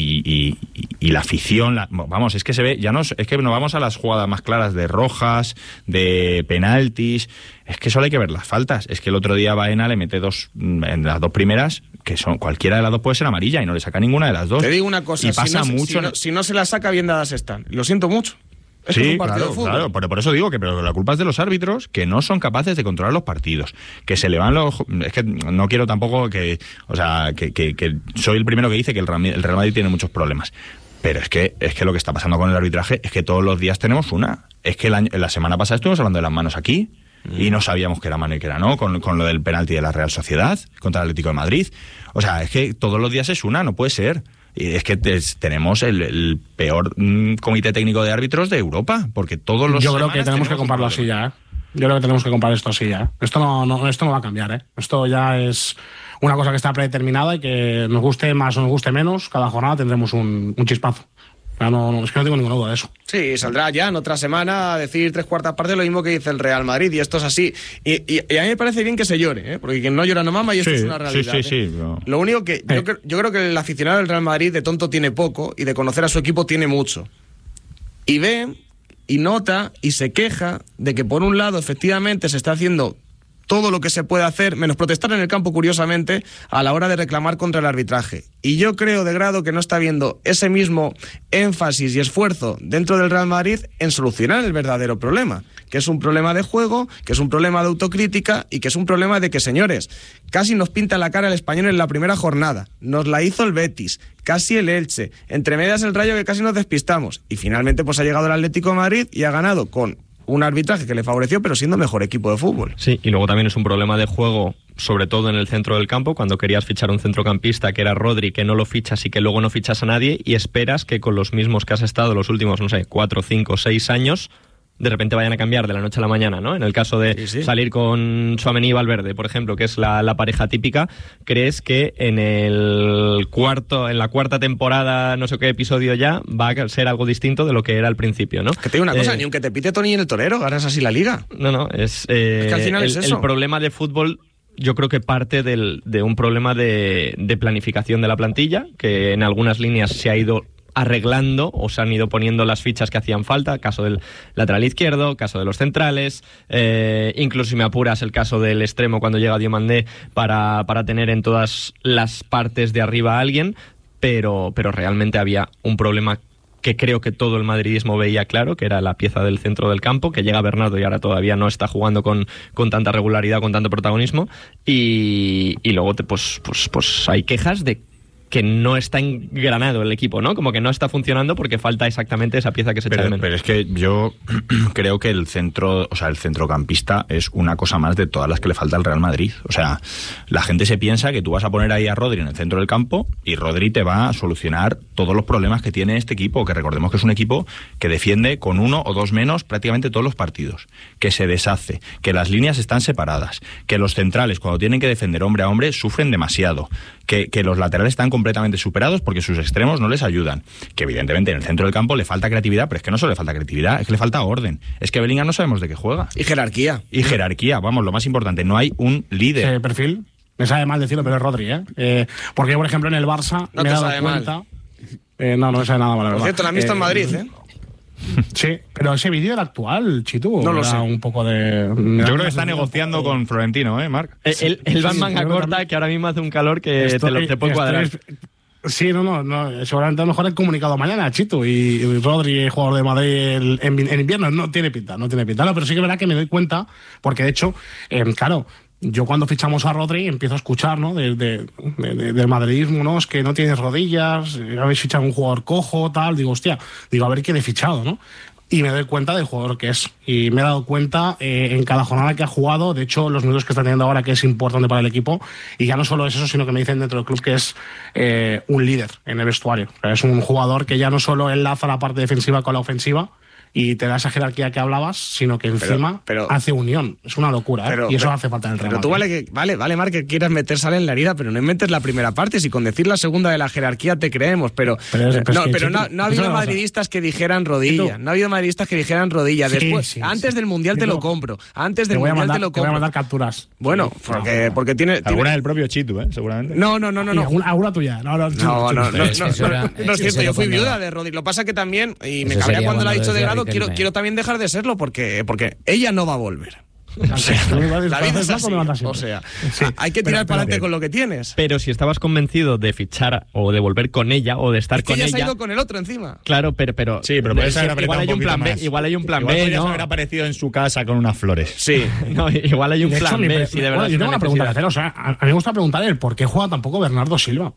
la afición, es que se ve, es que nos vamos a las jugadas más claras de rojas, de penaltis. Es que solo hay que ver las faltas. Es que el otro día Baena le mete en las dos primeras, que son cualquiera de las dos puede ser amarilla y no le saca ninguna de las dos. Te digo una cosa, y pasa mucho. Si no se la saca, bien dadas están. Lo siento mucho. Sí, es un partido de fútbol. Claro, pero por eso digo que la culpa es de los árbitros, que no son capaces de controlar los partidos, que se le van es que no quiero tampoco que soy el primero que dice que el Real Madrid tiene muchos problemas. Pero es que lo que está pasando con el arbitraje es que todos los días tenemos una. Es que la semana pasada estuvimos hablando de las manos aquí y no sabíamos que era mano y que era no, con lo del penalti de la Real Sociedad contra el Atlético de Madrid. O sea, es que todos los días es una, no puede ser. Y es que tenemos el peor comité técnico de árbitros de Europa, porque todos los... Yo creo que tenemos que comprarlo así ya, Yo creo que tenemos que comprar esto así ya. Esto no va a cambiar, Esto ya es una cosa que está predeterminada y que nos guste más o nos guste menos, cada jornada tendremos un chispazo. Es que no tengo ninguna duda de eso. Sí, saldrá ya en otra semana a decir 3/4 partes lo mismo que dice el Real Madrid, y esto es así. Y a mí me parece bien que se llore, porque quien no llora no mama, y esto es una realidad. Sí. Lo único que yo creo que el aficionado del Real Madrid de tonto tiene poco y de conocer a su equipo tiene mucho. Y ve y nota y se queja de que por un lado efectivamente se está haciendo todo lo que se puede hacer, menos protestar en el campo, curiosamente, a la hora de reclamar contra el arbitraje. Y yo creo, de Grado, que no está viendo ese mismo énfasis y esfuerzo dentro del Real Madrid en solucionar el verdadero problema, que es un problema de juego, que es un problema de autocrítica y que es un problema de que, señores, casi nos pinta la cara el Español en la primera jornada, nos la hizo el Betis, casi el Elche, entre medias el Rayo, que casi nos despistamos, y finalmente pues ha llegado el Atlético de Madrid y ha ganado con un arbitraje que le favoreció, pero siendo mejor equipo de fútbol. Sí, y luego también es un problema de juego, sobre todo en el centro del campo, cuando querías fichar un centrocampista que era Rodri, que no lo fichas y que luego no fichas a nadie, y esperas que con los mismos que has estado los últimos, 4, 5, 6 años, de repente vayan a cambiar de la noche a la mañana, ¿no? En el caso de salir con Tchouaméni y Valverde, por ejemplo, que es la pareja típica, ¿crees que en la cuarta temporada, no sé qué episodio ya, va a ser algo distinto de lo que era al principio, ¿no? Que te digo una cosa, ni aunque te pite Toni en el Torero, ganas así la Liga. No, es que al final es eso. El problema de fútbol, yo creo que parte de un problema de planificación de la plantilla, que en algunas líneas se ha ido arreglando o se han ido poniendo las fichas que hacían falta, caso del lateral izquierdo, caso de los centrales, incluso si me apuras el caso del extremo cuando llega Diomandé para tener en todas las partes de arriba a alguien, pero realmente había un problema que creo que todo el madridismo veía claro, que era la pieza del centro del campo, que llega Bernardo y ahora todavía no está jugando con tanta regularidad, con tanto protagonismo, y luego pues hay quejas de que no está engranado el equipo, ¿no? Como que no está funcionando porque falta exactamente esa pieza que se echa de menos. Pero es que yo creo que el centrocampista es una cosa más de todas las que le falta al Real Madrid. O sea, la gente se piensa que tú vas a poner ahí a Rodri en el centro del campo y Rodri te va a solucionar todos los problemas que tiene este equipo, que recordemos que es un equipo que defiende con 1 o 2 menos prácticamente todos los partidos, que se deshace, que las líneas están separadas, que los centrales cuando tienen que defender hombre a hombre sufren demasiado, que los laterales están completamente superados porque sus extremos no les ayudan, que evidentemente en el centro del campo le falta creatividad, pero es que no solo le falta creatividad, es que le falta orden, es que Bellingham no sabemos de qué juega. Y jerarquía. Vamos, lo más importante, no hay un líder. Perfil, me sabe mal decirlo, pero es Rodri, porque por ejemplo en el Barça no me he te dado sabe cuenta... no me sabe nada mal, la verdad. Por cierto, la han visto en Madrid, Sí, pero ese vídeo era actual, Chitu. No lo sé. Un poco de... Yo creo que está negociando con Florentino, Marc. Él va en manga corta, que ahora mismo hace un calor que te puede cuadrar. Sí, no, seguramente a lo mejor he comunicado mañana, Chitu, y Rodri, jugador de Madrid en invierno, no tiene pinta, no, pero sí que es verdad que me doy cuenta, porque de hecho, claro, yo cuando fichamos a Rodri empiezo a escuchar, ¿no? Del madridismo, ¿no? Es que no tienes rodillas, habéis fichado un jugador cojo, tal, digo, a ver quién he fichado, ¿no? Y me doy cuenta del jugador que es. Y me he dado cuenta en cada jornada que ha jugado, de hecho, los minutos que está teniendo ahora, que es importante para el equipo. Y ya no solo es eso, sino que me dicen dentro del club que es un líder en el vestuario. O sea, es un jugador que ya no solo enlaza la parte defensiva con la ofensiva y te da esa jerarquía que hablabas, sino que encima hace unión. Es una locura, y eso hace falta en el Real Madrid. Pero tú vale, Marc, que quieras meter sal en la herida, pero no inventes la primera parte. Si con decir la segunda de la jerarquía te creemos, pero no ha habido madridistas que dijeran rodilla. No ha habido madridistas que dijeran rodilla. Después, antes del Mundial te lo compro. Antes del Mundial te lo compro. Te voy a mandar capturas. Bueno, porque tiene... Alguna del propio Chitu, seguramente. No. Alguna tuya. No es cierto, yo fui viuda de Rodri. Lo pasa que también, y me cabrea cuando lo ha dicho de Grado, quiero también dejar de serlo porque ella no va a volver. O sea, la vida es así. O sea, hay que tirar para adelante con lo que tienes. Pero si estabas convencido de fichar o de volver con ella o de estar con ella... Es que ella se ha ido con el otro encima. Claro, pero sí, pero puedes haber igual hay un plan B. Igual hay un plan B, ¿no? Haber aparecido en su casa con unas flores. Sí. No, igual hay un plan B. Si de verdad yo tengo una pregunta que hacer. O sea, a mí me gusta preguntar el por qué juega tampoco Bernardo Silva.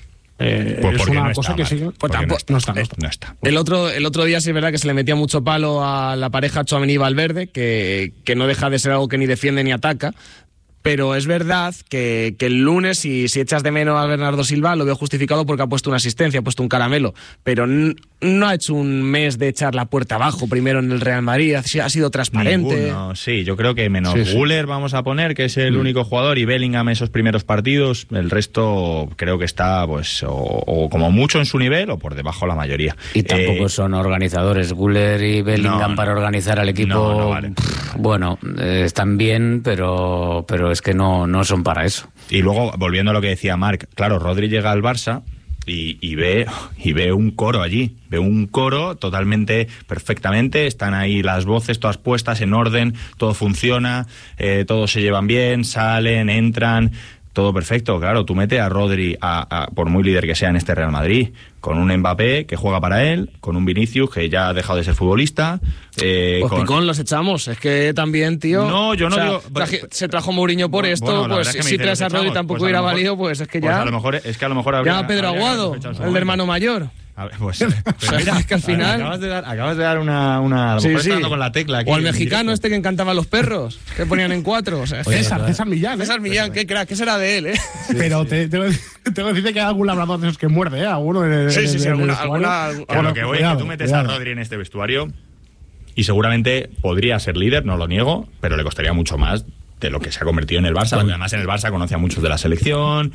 Es una cosa que sigue. No está. El otro día sí es verdad que se le metía mucho palo a la pareja Tchouaméni y Valverde, que no deja de ser algo que ni defiende ni ataca. Pero es verdad que el lunes, si echas de menos a Bernardo Silva, lo veo justificado porque ha puesto una asistencia, ha puesto un caramelo. Pero no ha hecho un mes de echar la puerta abajo primero en el Real Madrid, ha sido transparente. Sí, yo creo que menos Güler vamos a poner, que es el único jugador, y Bellingham esos primeros partidos, el resto creo que está pues o como mucho en su nivel o por debajo la mayoría. Y tampoco son organizadores, Güler y Bellingham para organizar al equipo. No vale. Bueno, están bien, pero es que no son para eso. Y luego, volviendo a lo que decía Marc, claro, Rodri llega al Barça y ve un coro allí, ve un coro totalmente, perfectamente, están ahí las voces todas puestas en orden, todo funciona, todos se llevan bien, salen, entran, todo perfecto. Claro, tú metes a Rodri, por muy líder que sea en este Real Madrid, con un Mbappé que juega para él, con un Vinicius que ya ha dejado de ser futbolista. Pues Picón, los echamos. Es que también, tío... No, yo no digo... se trajo Mourinho por esto, pues si traes a Rodri tampoco hubiera valido, pues es que ya... Pues a lo mejor habría... Ya Pedro Aguado, el hermano mayor. A ver, pues mira, es que al final... Acabas de dar una a lo mejor está dando con la tecla aquí. O el mexicano este que encantaba a los perros, que ponían en 4. O sea, César Millán. César Millán, qué crack, ¿qué será de él, eh? Sí, pero sí. Tengo que decirte que hay algún labrador de esos que muerde, ¿eh? Alguno Sí, alguna... Lo que voy es que tú metes a Rodri en este vestuario y seguramente podría ser líder, no lo niego, pero le costaría mucho más de lo que se ha convertido en el Barça, porque además en el Barça conoce a muchos de la selección.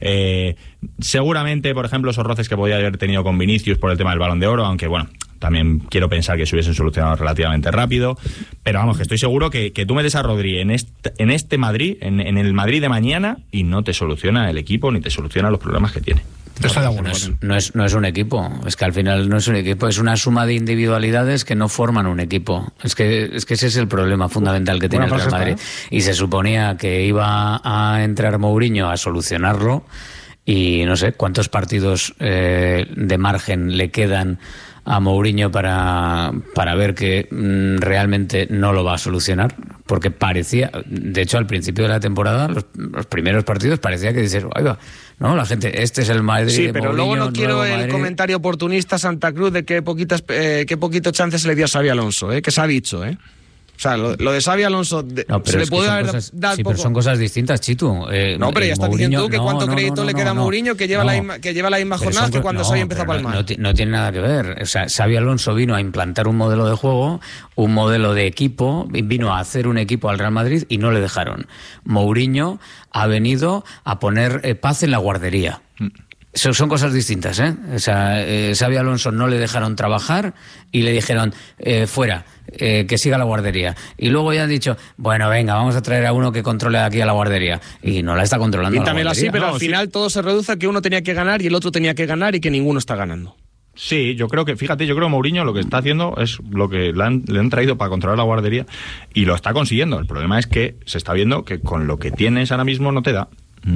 Seguramente, por ejemplo, esos roces que podía haber tenido con Vinicius por el tema del Balón de Oro, aunque bueno, también quiero pensar que se hubiesen solucionado relativamente rápido, pero vamos, que estoy seguro que tú metes a Rodri en este Madrid, en el Madrid de mañana, y no te soluciona el equipo ni te soluciona los problemas que tiene. No es un equipo, es que al final no es un equipo, es una suma de individualidades que no forman un equipo. Es que ese es el problema fundamental que tiene el Real Madrid. Y se suponía que iba a entrar Mourinho a solucionarlo, y no sé cuántos partidos de margen le quedan a Mourinho para ver que realmente no lo va a solucionar, porque parecía, de hecho al principio de la temporada, los primeros partidos parecía que dices, ahí va, no, la gente, este es el Madrid. Sí, pero Mourinho, luego no quiero el Madrid. comentario oportunista Santa Cruz de qué poquitos chances se le dio a Xabi Alonso, que se ha dicho, O sea, lo de Xabi Alonso se le puede haber dado poco. Pero son cosas distintas, Chitu. No, pero ya estás diciendo tú que cuánto crédito le queda a Mourinho, que lleva la misma jornada que cuando Xabi empezó a palmar. No tiene nada que ver. O sea, Xabi Alonso vino a implantar un modelo de juego, un modelo de equipo, vino a hacer un equipo al Real Madrid y no le dejaron. Mourinho ha venido a poner paz en la guardería. Son cosas distintas, ¿eh? O sea, Xabi Alonso no le dejaron trabajar y le dijeron, fuera, que siga la guardería. Y luego ya han dicho, bueno, venga, vamos a traer a uno que controle aquí a la guardería. Y no la está controlando. Y también así, pero al final todo se reduce a que uno tenía que ganar y el otro tenía que ganar y que ninguno está ganando. Sí, yo creo que Mourinho lo que está haciendo es lo que le han traído para controlar la guardería y lo está consiguiendo. El problema es que se está viendo que con lo que tienes ahora mismo no te da.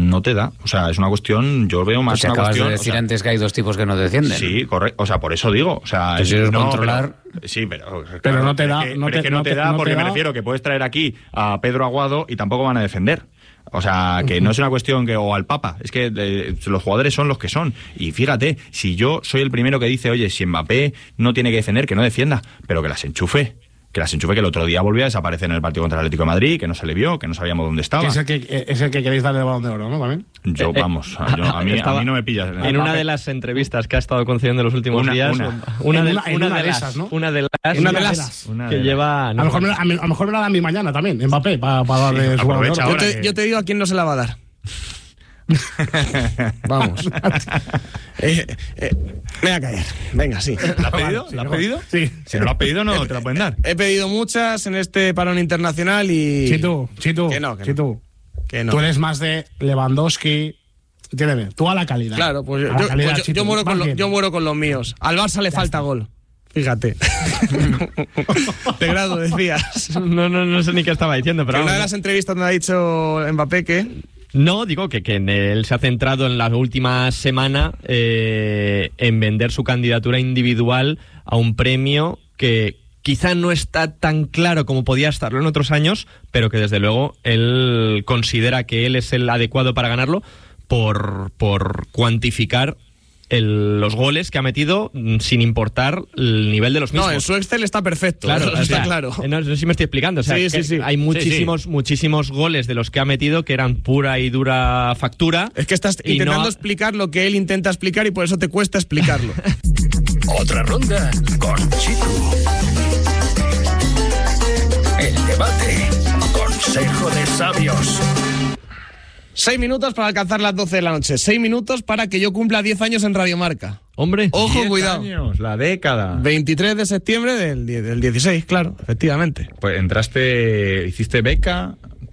O sea, es una cuestión, yo veo más una cuestión... Acabas de decir antes que hay dos tipos que no defienden. Sí, correcto, o sea, por eso digo, o sea... controlar... Sí, pero no te da... porque me refiero que puedes traer aquí a Pedro Aguado y tampoco van a defender. O sea, que no es una cuestión que... O al Papa, es que los jugadores son los que son. Y fíjate, si yo soy el primero que dice, oye, si Mbappé no tiene que defender, que no defienda, pero que las enchufe. Que el otro día volvió a desaparecer en el partido contra el Atlético de Madrid, que no se le vio, que no sabíamos dónde estaba. Es el que queréis darle el Balón de Oro, ¿no? También. A mí no me pillas. En una de las entrevistas que ha estado concediendo en los últimos días, una de esas, ¿no? Una de las que lleva... A lo mejor me la dan mi mañana también, Mbappé, para darle su Balón de Oro. Yo te digo a quién no se la va a dar. Vamos. Me voy a callar. Venga, sí. ¿La has pedido? ¿La has pedido? Sí. Si no la has pedido, no te la pueden dar. He pedido muchas en este parón internacional y... Chitu. Que no. Tú eres más de Lewandowski. Entiéndeme, tú a la calidad. Claro, pues yo muero con los míos. Al Barça le falta gol. Fíjate. De grado, decías. No sé ni qué estaba diciendo, pero... En una de las entrevistas donde ha dicho Mbappé que... No, digo que él se ha centrado en la última semana en vender su candidatura individual a un premio que quizá no está tan claro como podía estarlo en otros años, pero que desde luego él considera que él es el adecuado para ganarlo por cuantificar los goles que ha metido sin importar el nivel de los mismos. No, en su Excel está perfecto. Claro, está claro. No sé si me estoy explicando. O sea, sí. Hay muchísimos goles de los que ha metido que eran pura y dura factura. Es que estás intentando explicar lo que él intenta explicar y por eso te cuesta explicarlo. Otra ronda con Chitu. El debate. Consejo de sabios. 6 minutos para alcanzar las 12 de la noche. 6 minutos para que yo cumpla 10 años en Radio Marca. Hombre, ojo, 10 cuidado. años, la década. 23 de septiembre del 16, claro, efectivamente. Pues hiciste beca,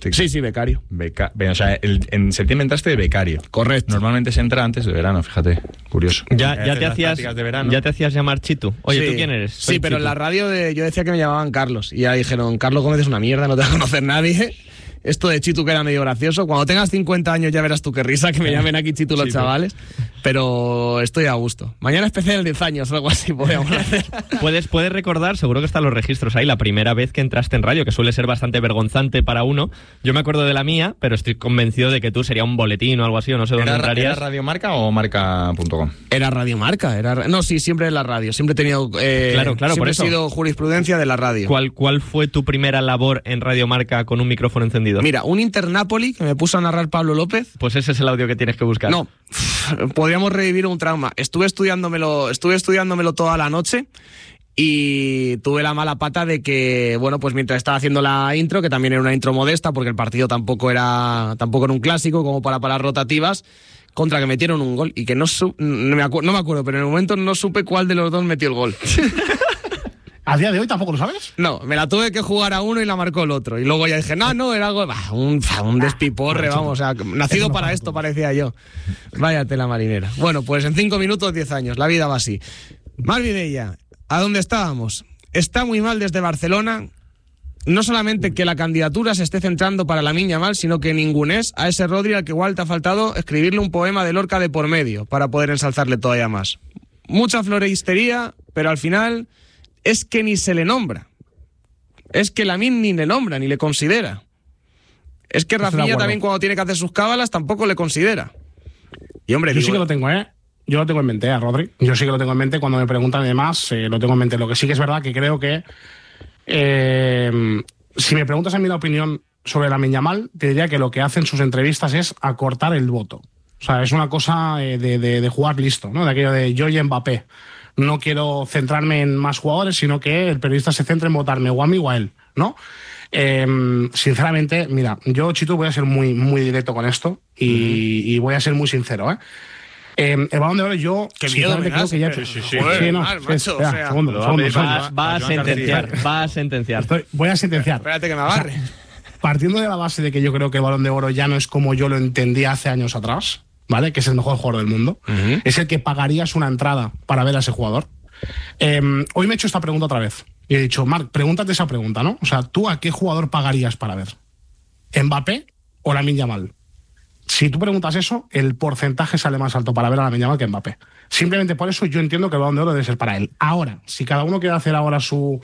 Sí, becario. O sea, en septiembre entraste de becario. Correcto. Normalmente se entra antes de verano, fíjate. Curioso. Ya te hacías llamar Chitu. Oye, Sí. ¿tú quién eres? Sí, Soy pero Chitu. en la radio yo decía que me llamaban Carlos. Y ya dijeron, Carlos Gómez es una mierda, no te va a conocer nadie. Esto de Chitu queda medio gracioso. Cuando tengas 50 años ya verás tú qué risa que me llamen aquí Chitu los chavales. Pero estoy a gusto. Mañana especial 10 años o algo así podríamos hacer. Puedes recordar, seguro que están los registros ahí, la primera vez que entraste en radio, que suele ser bastante vergonzante para uno. Yo me acuerdo de la mía, pero estoy convencido de que tú sería un boletín o algo así, o no sé dónde entrarías. ¿Era Radio Marca o Marca.com? Era Radio Marca. No, sí, siempre en la radio. Siempre he tenido... Claro, siempre por he eso. sido jurisprudencia de la radio. ¿Cuál fue tu primera labor en Radio Marca con un micrófono encendido? Mira, un Inter-Napoli que me puso a narrar Pablo López. Pues ese es el audio que tienes que buscar. No, podríamos revivir un trauma. Estuve estudiándomelo toda la noche y tuve la mala pata de que, bueno, pues mientras estaba haciendo la intro, que también era una intro modesta, porque el partido tampoco era un clásico como para rotativas, contra que metieron un gol y que no me acuerdo, pero en el momento no supe cuál de los dos metió el gol. ¿A día de hoy tampoco lo sabes? No, me la tuve que jugar a uno y la marcó el otro. Y luego ya dije, no, era algo... un despiporre, vamos. O sea, nacido para esto, parecía yo. Vaya tela marinera. Bueno, pues en 5 minutos, 10 años. La vida va así. Mar Vidella, ¿a dónde estábamos? Está muy mal desde Barcelona. No solamente que la candidatura se esté centrando para Lamine Yamal, sino que ningunés a ese Rodri al que igual te ha faltado escribirle un poema de Lorca de por medio para poder ensalzarle todavía más. Mucha floristería, pero al final... es que ni se le nombra. Es que Lamine ni le nombra, ni le considera. Es que Rafinha también cuando tiene que hacer sus cábalas tampoco le considera. Y hombre, yo sí que lo tengo, Yo lo tengo en mente, a Rodri. Yo sí que lo tengo en mente. Cuando me preguntan y demás, lo tengo en mente. Lo que sí que es verdad que creo que si me preguntas a mí la opinión sobre Lamine Yamal, te diría que lo que hace en sus entrevistas es acortar el voto. O sea, es una cosa de jugar listo, ¿no? De aquello de yo y Mbappé. No quiero centrarme en más jugadores, sino que el periodista se centre en votarme o a mí o a él, ¿no? Sinceramente, mira, yo, Chitu, voy a ser muy, muy directo con esto y voy a ser muy sincero, el Balón de Oro yo... Qué miedo me das. Creo que ya... Sí. Joder, macho, Va a sentenciar. Voy a sentenciar. Espérate que me agarre. O sea, partiendo de la base de que yo creo que el Balón de Oro ya no es como yo lo entendía hace años atrás, ¿vale? Que es el mejor jugador del mundo. Es el que pagarías una entrada para ver a ese jugador. Hoy me he hecho esta pregunta otra vez. Y he dicho, Marc, pregúntate esa pregunta, ¿no? O sea, ¿tú a qué jugador pagarías para ver? ¿Mbappé o Lamine Yamal? Si tú preguntas eso, el porcentaje sale más alto para ver a Lamine Yamal que Mbappé. Simplemente por eso yo entiendo que el Balón de Oro debe ser para él. Ahora, si cada uno quiere hacer ahora su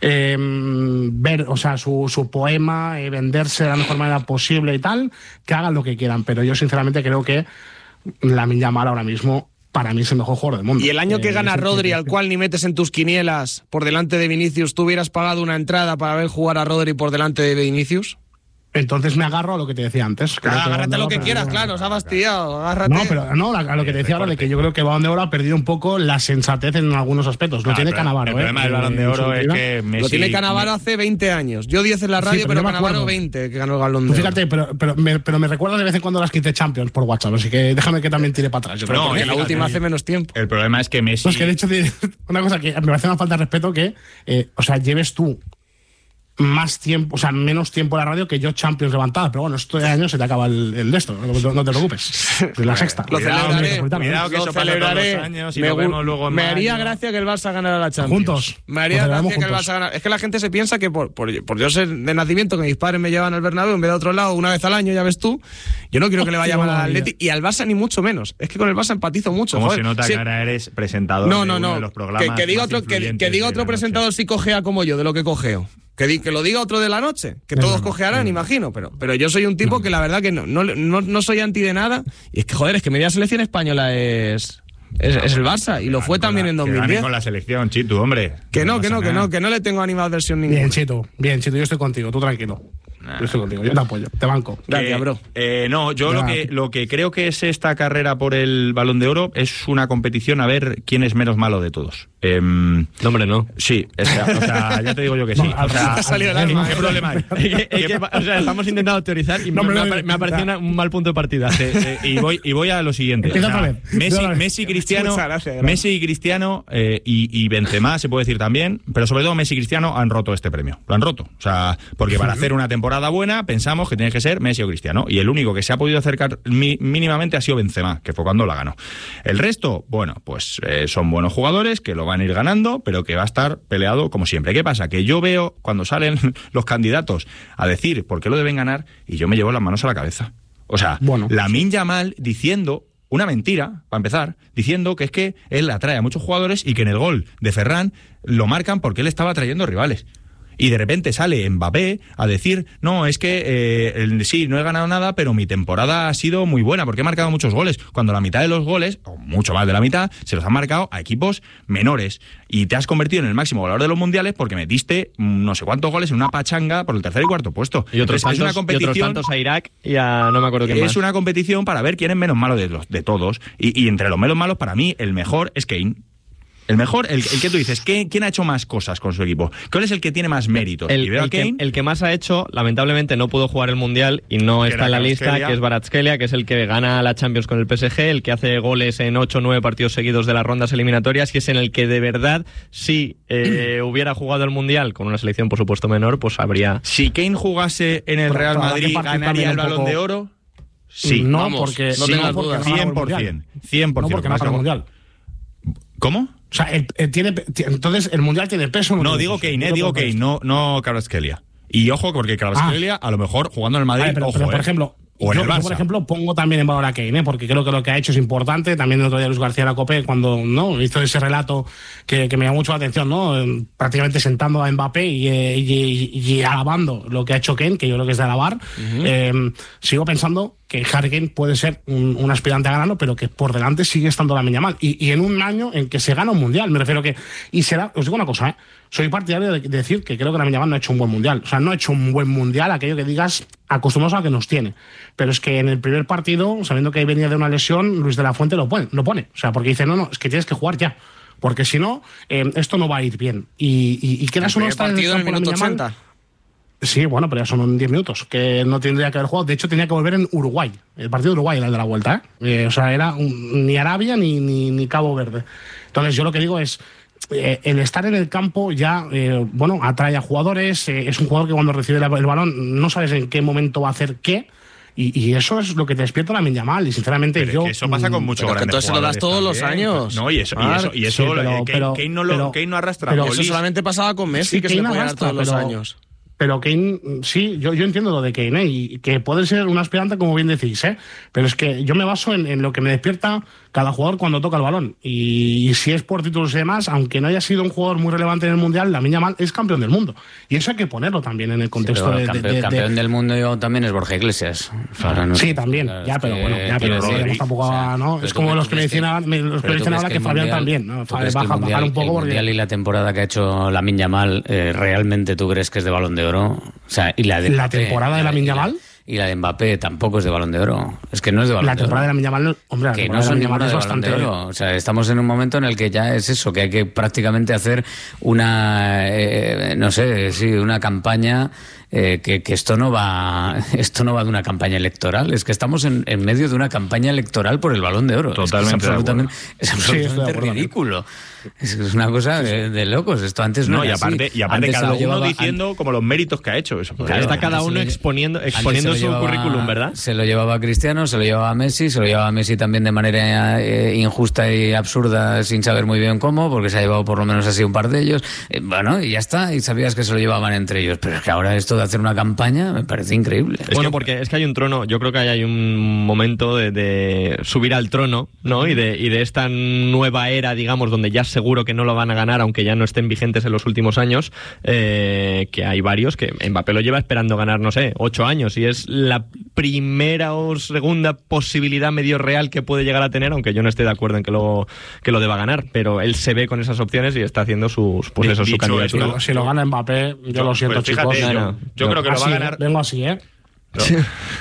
poema, venderse de la mejor manera posible y tal, que hagan lo que quieran. Pero yo sinceramente creo que Lamine Yamal ahora mismo para mí es el mejor jugador del mundo. Y el año que gana Rodri, al cual ni metes en tus quinielas por delante de Vinicius, ¿tú hubieras pagado una entrada para ver jugar a Rodri por delante de Vinicius? Entonces me agarro a lo que te decía antes. Agárrate a lo que quieras, claro, os ha fastidiado, agárrate. No, pero no, a lo que te decía ahora de que yo creo que el Balón de Oro ha perdido un poco la sensatez en algunos aspectos. Lo tiene Cannavaro. El problema del Balón de Oro es que Messi... Lo tiene Cannavaro hace 20 años. Yo 10 en la radio, pero Cannavaro 20, que ganó el Balón de Oro. Fíjate, pero me recuerda de vez en cuando las 15 Champions por WhatsApp, así que déjame que también tire para atrás. Yo creo porque la última hace menos tiempo. El problema es que Messi... Pues que de hecho, una cosa que me parece una falta de respeto que, lleves tú más tiempo, o sea, menos tiempo en la radio que yo Champions levantada, pero bueno, esto de año se te acaba el de esto, no te preocupes. Es la sexta. Lo celebraré, cuidado que eso pasa todos los años y lo vemos luego en me haría mayo. gracia que el Barça ganara la Champions. Juntos. Me haría gracia que el Barça ganara. Es que la gente se piensa que por yo ser de nacimiento, que mis padres me llevan al Bernabéu en vez de a otro lado una vez al año, ya ves tú, yo no quiero que le vaya mal al Atleti y al Barça ni mucho menos. Es que con el Barça empatizo mucho. Como joder. se nota que ahora eres presentador de uno de los programas que diga más otro presentador si cojea como yo, de lo que cojeo. Que lo diga otro de la noche, que todos cojearán, imagino, pero yo soy un tipo que la verdad que no soy anti de nada, y es que, joder, es que media selección española es el Barça, y lo fue también en 2010. Con la selección, Chitu, hombre. Que no le tengo animadversión ninguna. Bien, Chitu, yo estoy contigo, tú tranquilo. Yo estoy contigo, yo te apoyo, te banco. Gracias, bro. No, yo lo que creo que es esta carrera por el Balón de Oro es una competición a ver quién es menos malo de todos. No, hombre, no. Sí, o sea, ya te digo yo que sí. O sea, ha salido el alma. ¿Qué problema hay? O sea, estamos intentando teorizar y me ha parecido un mal punto de partida. Y voy a lo siguiente. O sea, Messi, Cristiano, y Benzema se puede decir también, pero sobre todo Messi y Cristiano han roto este premio. Lo han roto. O sea, porque para hacer una temporada temporada buena, pensamos que tiene que ser Messi o Cristiano. Y el único que se ha podido acercar mínimamente ha sido Benzema, que fue cuando la ganó. El resto, bueno, pues son buenos jugadores, que lo van a ir ganando, pero que va a estar peleado como siempre. ¿Qué pasa? Que yo veo cuando salen los candidatos a decir por qué lo deben ganar y yo me llevo las manos a la cabeza. O sea, Lamine Yamal diciendo una mentira, para empezar, diciendo que es que él atrae a muchos jugadores y que en el gol de Ferran lo marcan porque él estaba atrayendo rivales. Y de repente sale Mbappé a decir, no, es que sí, no he ganado nada, pero mi temporada ha sido muy buena porque he marcado muchos goles. Cuando la mitad de los goles, o mucho más de la mitad, se los han marcado a equipos menores. Y te has convertido en el máximo goleador de los mundiales porque metiste no sé cuántos goles en una pachanga por el tercer y cuarto puesto. Y otros tantos a Irak y a no me acuerdo quién más. Es una competición para ver quién es menos malo de todos. Y entre los menos malos, para mí, el mejor es Kane. El mejor, el que tú dices, ¿quién ha hecho más cosas con su equipo? ¿Cuál es el que tiene más méritos? El que más ha hecho, lamentablemente no pudo jugar el Mundial y no está en la lista, que es Kvaratskhelia, que es el que gana la Champions con el PSG, el que hace goles en 8 o 9 partidos seguidos de las rondas eliminatorias, y es en el que de verdad, si hubiera jugado el Mundial con una selección por supuesto menor, pues habría... Si Kane jugase en el Real Madrid, ¿ganaría el Balón de Oro? Sí. No, vamos, porque... No tengas dudas. 100%. 100%. No, porque no para el Mundial. ¿Cómo? O sea, entonces el Mundial tiene peso. No, digo Kane, no Kvaratskhelia. Y ojo, porque Kvaratskhelia, a lo mejor jugando en el Madrid, pero por ejemplo, o en el Barça. Yo, por ejemplo, pongo también en valor a Kane, porque creo que lo que ha hecho es importante. También el otro día Luis García de la COPE, cuando hizo ese relato que me llamó mucho la atención, ¿no? Prácticamente sentando a Mbappé y alabando lo que ha hecho Kane, que yo creo que es de alabar. Sigo pensando que Harry Kane puede ser un aspirante a ganarlo, pero que por delante sigue estando Lamine Yamal. Y en un año en que se gana un mundial, me refiero que... Y será, os digo una cosa, soy partidario de decir que creo que Lamine Yamal no ha hecho un buen mundial. O sea, no ha hecho un buen mundial, aquello que digas, acostumbrados a lo que nos tiene. Pero es que en el primer partido, sabiendo que venía de una lesión, Luis de la Fuente lo pone. O sea, porque dice, no, es que tienes que jugar ya. Porque si no, esto no va a ir bien. Y quedas uno está en el minuto 80. Sí, bueno, pero ya son 10 minutos, que no tendría que haber jugado. De hecho, tenía que volver en Uruguay. El partido de Uruguay era el de la vuelta, o sea, era ni Arabia ni Cabo Verde. Entonces, yo lo que digo es, el estar en el campo ya, atrae a jugadores. Es un jugador que cuando recibe el balón no sabes en qué momento va a hacer qué. Y eso es lo que te despierta Lamine Yamal. Y sinceramente, pero eso pasa con muchos grandes entonces jugadores. Entonces se lo das todos también. los años. No, y eso Kane no arrastra. Pero eso solamente pasaba con Messi, sí, que se le puede dar todos los años. Pero Kane, sí, yo entiendo lo de Kane, y que puede ser un aspirante, como bien decís, pero es que yo me baso en lo que me despierta cada jugador cuando toca el balón. Y si es por títulos y demás, aunque no haya sido un jugador muy relevante en el Mundial, Lamine Yamal es campeón del mundo. Y eso hay que ponerlo también en el contexto campeón del mundo también es Borja Iglesias. Sí, también, pero tampoco, ¿no? Es como los que le dicen ahora que Fabián también, ¿no? Bajar un poco porque... El Mundial y la temporada que ha hecho Lamine Yamal, ¿realmente tú crees que es de Balón de Oro? O sea, y la temporada de Lamine Yamal y la de Mbappé tampoco es de Balón de Oro. Es que no es de Balón de Oro. La temporada de Lamine Yamal, hombre, que no son ninguna de Balón de Oro. O sea, estamos en un momento en el que ya es eso, que hay que prácticamente hacer una una campaña. Que esto no va de una campaña electoral, es que estamos en medio de una campaña electoral por el Balón de Oro. Totalmente, es absolutamente ridículo. Es una cosa de locos. Esto antes no y era aparte, así. Y aparte antes cada uno diciendo como los méritos que ha hecho. Eso, claro, está cada uno exponiendo su currículum, ¿verdad? Se lo llevaba a Cristiano, se lo llevaba a Messi, también de manera injusta y absurda, sin saber muy bien cómo, porque se ha llevado por lo menos así un par de ellos. Y ya está, y sabías que se lo llevaban entre ellos. Pero es que ahora esto de hacer una campaña me parece increíble. Porque es que hay un trono, yo creo que hay un momento de subir al trono, ¿no? Y de esta nueva era, digamos, donde ya seguro que no lo van a ganar, aunque ya no estén vigentes en los últimos años, que hay varios que Mbappé lo lleva esperando ganar, 8 años, y es la primera o segunda posibilidad medio real que puede llegar a tener, aunque yo no esté de acuerdo en que lo deba ganar, pero él se ve con esas opciones y está haciendo su candidatura. Si lo gana Mbappé, yo lo siento, chicos. Yo creo que lo va a ganar. Vengo así,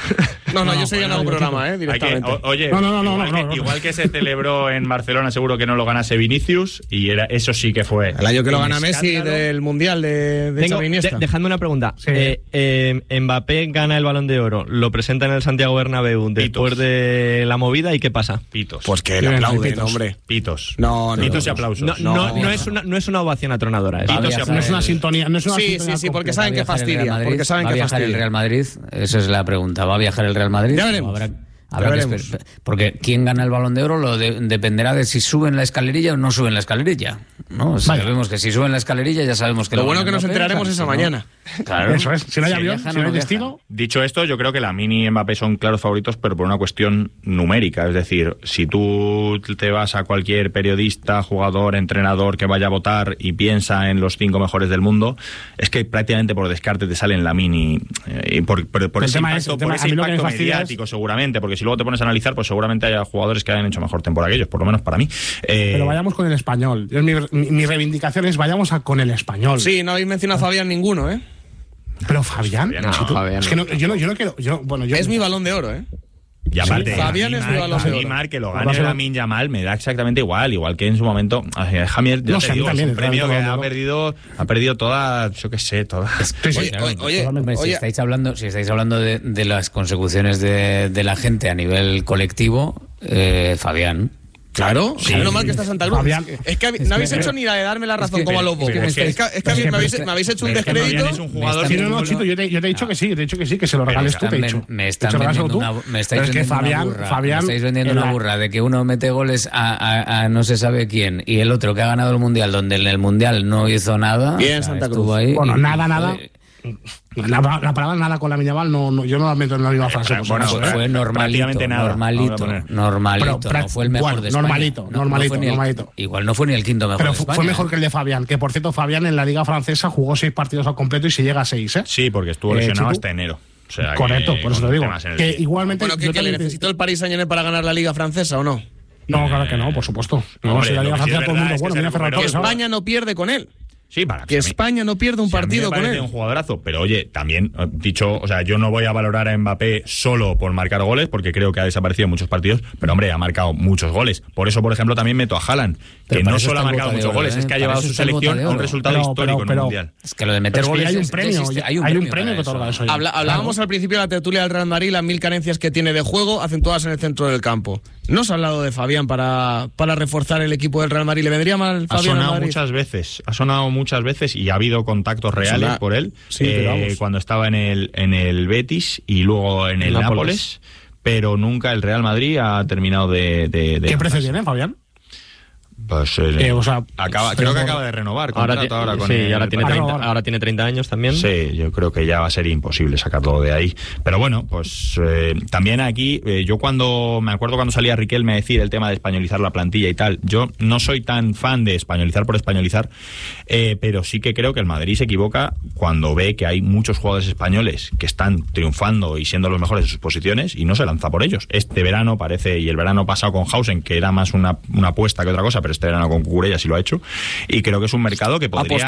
No, yo sería en algún programa, directamente. Oye, No. Igual que se celebró en Barcelona, seguro que no lo ganase Vinicius, y eso sí que fue. El año que lo gana Messi del Mundial de Xavi Iniesta. Dejadme una pregunta. Sí. Mbappé gana el Balón de Oro, lo presenta en el Santiago Bernabéu después de la movida, ¿y qué pasa? Pitos. Pues que le aplauden, hombre. Pitos. No. Pitos y aplausos. No es una ovación atronadora. No es una sintonía. No es una sintonía Sí, porque completa. saben que fastidia. Porque saben ¿Va a que viajar el fastidia. Real Madrid? Esa es la pregunta. ¿Va a viajar el Real Madrid? Ya veremos. Habrá que esperar. Porque quien gana el Balón de Oro dependerá de si suben la escalerilla o no suben la escalerilla, ¿no? Sabemos que si suben la escalerilla ya sabemos que Lo bueno que nos enteraremos esa mañana. Claro. Eso es. Si no hay avión, viajan si o no hay viajan. destino. Dicho esto, yo creo que Lamine y Mbappé son claros favoritos, pero por una cuestión numérica. Es decir, si tú te vas a cualquier periodista, jugador, entrenador que vaya a votar y piensa en los 5 mejores del mundo, es que prácticamente por descarte te salen Lamine y por ese impacto mediático, seguramente, porque si luego te pones a analizar, pues seguramente haya jugadores que hayan hecho mejor temporada que ellos, por lo menos para mí. Pero vayamos con el español. Mi reivindicación es vayamos con el español. Sí, no habéis mencionado a Fabián ninguno, ¿eh? Pero Fabián, Fabián es que yo no quiero. Es mi Balón de Oro, ¿eh? Y aparte, Fabián es mi Balón de Oro. que lo gane Lamine Yamal me da exactamente igual que en su momento Javier, No sé, te digo, es también, un premio que también, ha perdido toda, yo qué sé, toda. Hombre, si estáis hablando de las consecuciones de la gente a nivel colectivo, Fabián. Claro, menos mal que está Santa Cruz. Fabián. Es que no habéis hecho ni la de darme la razón como a los bobos. Es que me habéis hecho un descrédito. Es un jugador. Sí, no, Chito, yo te he dicho que sí, que se lo regales tú, te he dicho. Me estáis vendiendo una burra de que uno mete goles a no se sabe quién y el otro que ha ganado el Mundial, donde en el Mundial no hizo nada. Bien, Santa Cruz. Ahí, bueno, nada. La palabra nada con Lamine Yamal yo no la meto en la misma frase. Fue normalito, normalito. Pero, no fue el mejor de España. Normalito. Igual no fue ni el quinto mejor pero de España. Fue mejor que el de Fabián, que por cierto Fabián en la Liga Francesa jugó 6 partidos al completo y se llega a 6, ¿eh? Sí, porque estuvo lesionado hasta enero. O sea, correcto, por eso te digo. Que igualmente. Bueno, que le necesitó el Paris Saint-Germain para ganar la Liga Francesa, ¿o no? No, claro que no, por supuesto. No, si la Liga Francesa todo el mundo bueno, mira Ferran Torres. España no pierde con él. Sí, para que España no pierde un partido con él. Un jugadorazo, pero oye, también dicho, o sea, yo no voy a valorar a Mbappé solo por marcar goles, porque creo que ha desaparecido en muchos partidos, pero hombre, ha marcado muchos goles. Por eso, por ejemplo, también meto a Haaland, que no solo ha marcado muchos goles, es que ha llevado a su selección a un resultado histórico en el Mundial. Es que lo de meter goles hay un premio, hay un premio que otorga eso. Hablábamos al principio de la tertulia del Real Madrid, las 1000 carencias que tiene de juego, acentuadas en el centro del campo. ¿No se ha hablado de Fabián para reforzar el equipo del Real Madrid? ¿Le vendría mal Fabián al Madrid? Ha sonado muchas veces y ha habido contactos reales por él, cuando estaba en el Betis y luego en el Nápoles, pero nunca el Real Madrid ha terminado de ¿Qué precio tiene Fabián? Pues, creo que acaba de renovar contrato ahora con él. Ahora tiene 30 años también. Sí, yo creo que ya va a ser imposible sacarlo de ahí. Pero bueno, pues también aquí, yo me acuerdo cuando salía Riquelme a decir el tema de españolizar la plantilla y tal, yo no soy tan fan de españolizar por españolizar, pero sí que creo que el Madrid se equivoca cuando ve que hay muchos jugadores españoles que están triunfando y siendo los mejores de sus posiciones y no se lanza por ellos. Este verano parece, y el verano pasado con Hausen, que era más una apuesta que otra cosa, pero este verano con Cucurella sí lo ha hecho, y creo que es un mercado que podría...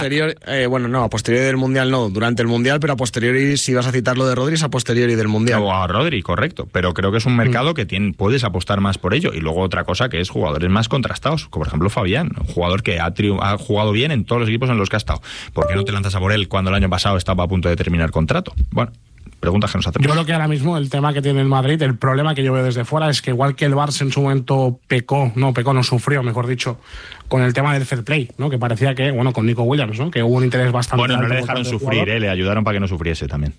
a posteriori del Mundial no, durante el Mundial, pero a posteriori, si vas a citar lo de Rodri, es a posteriori del Mundial. O a Rodri, correcto, pero creo que es un mercado que puedes apostar más por ello, y luego otra cosa que es jugadores más contrastados, como por ejemplo Fabián, un jugador que ha jugado bien en todos los equipos en los que ha estado. ¿Por qué no te lanzas a por él cuando el año pasado estaba a punto de terminar contrato? Bueno, preguntas que nos hacemos. Yo creo que ahora mismo el tema que tiene el Madrid, el problema que yo veo desde fuera es que igual que el Barça en su momento sufrió, mejor dicho, con el tema del fair play, ¿no? Que parecía que, con Nico Williams, ¿no? Que hubo un interés bastante alto. No le dejaron sufrir, le ayudaron para que no sufriese también.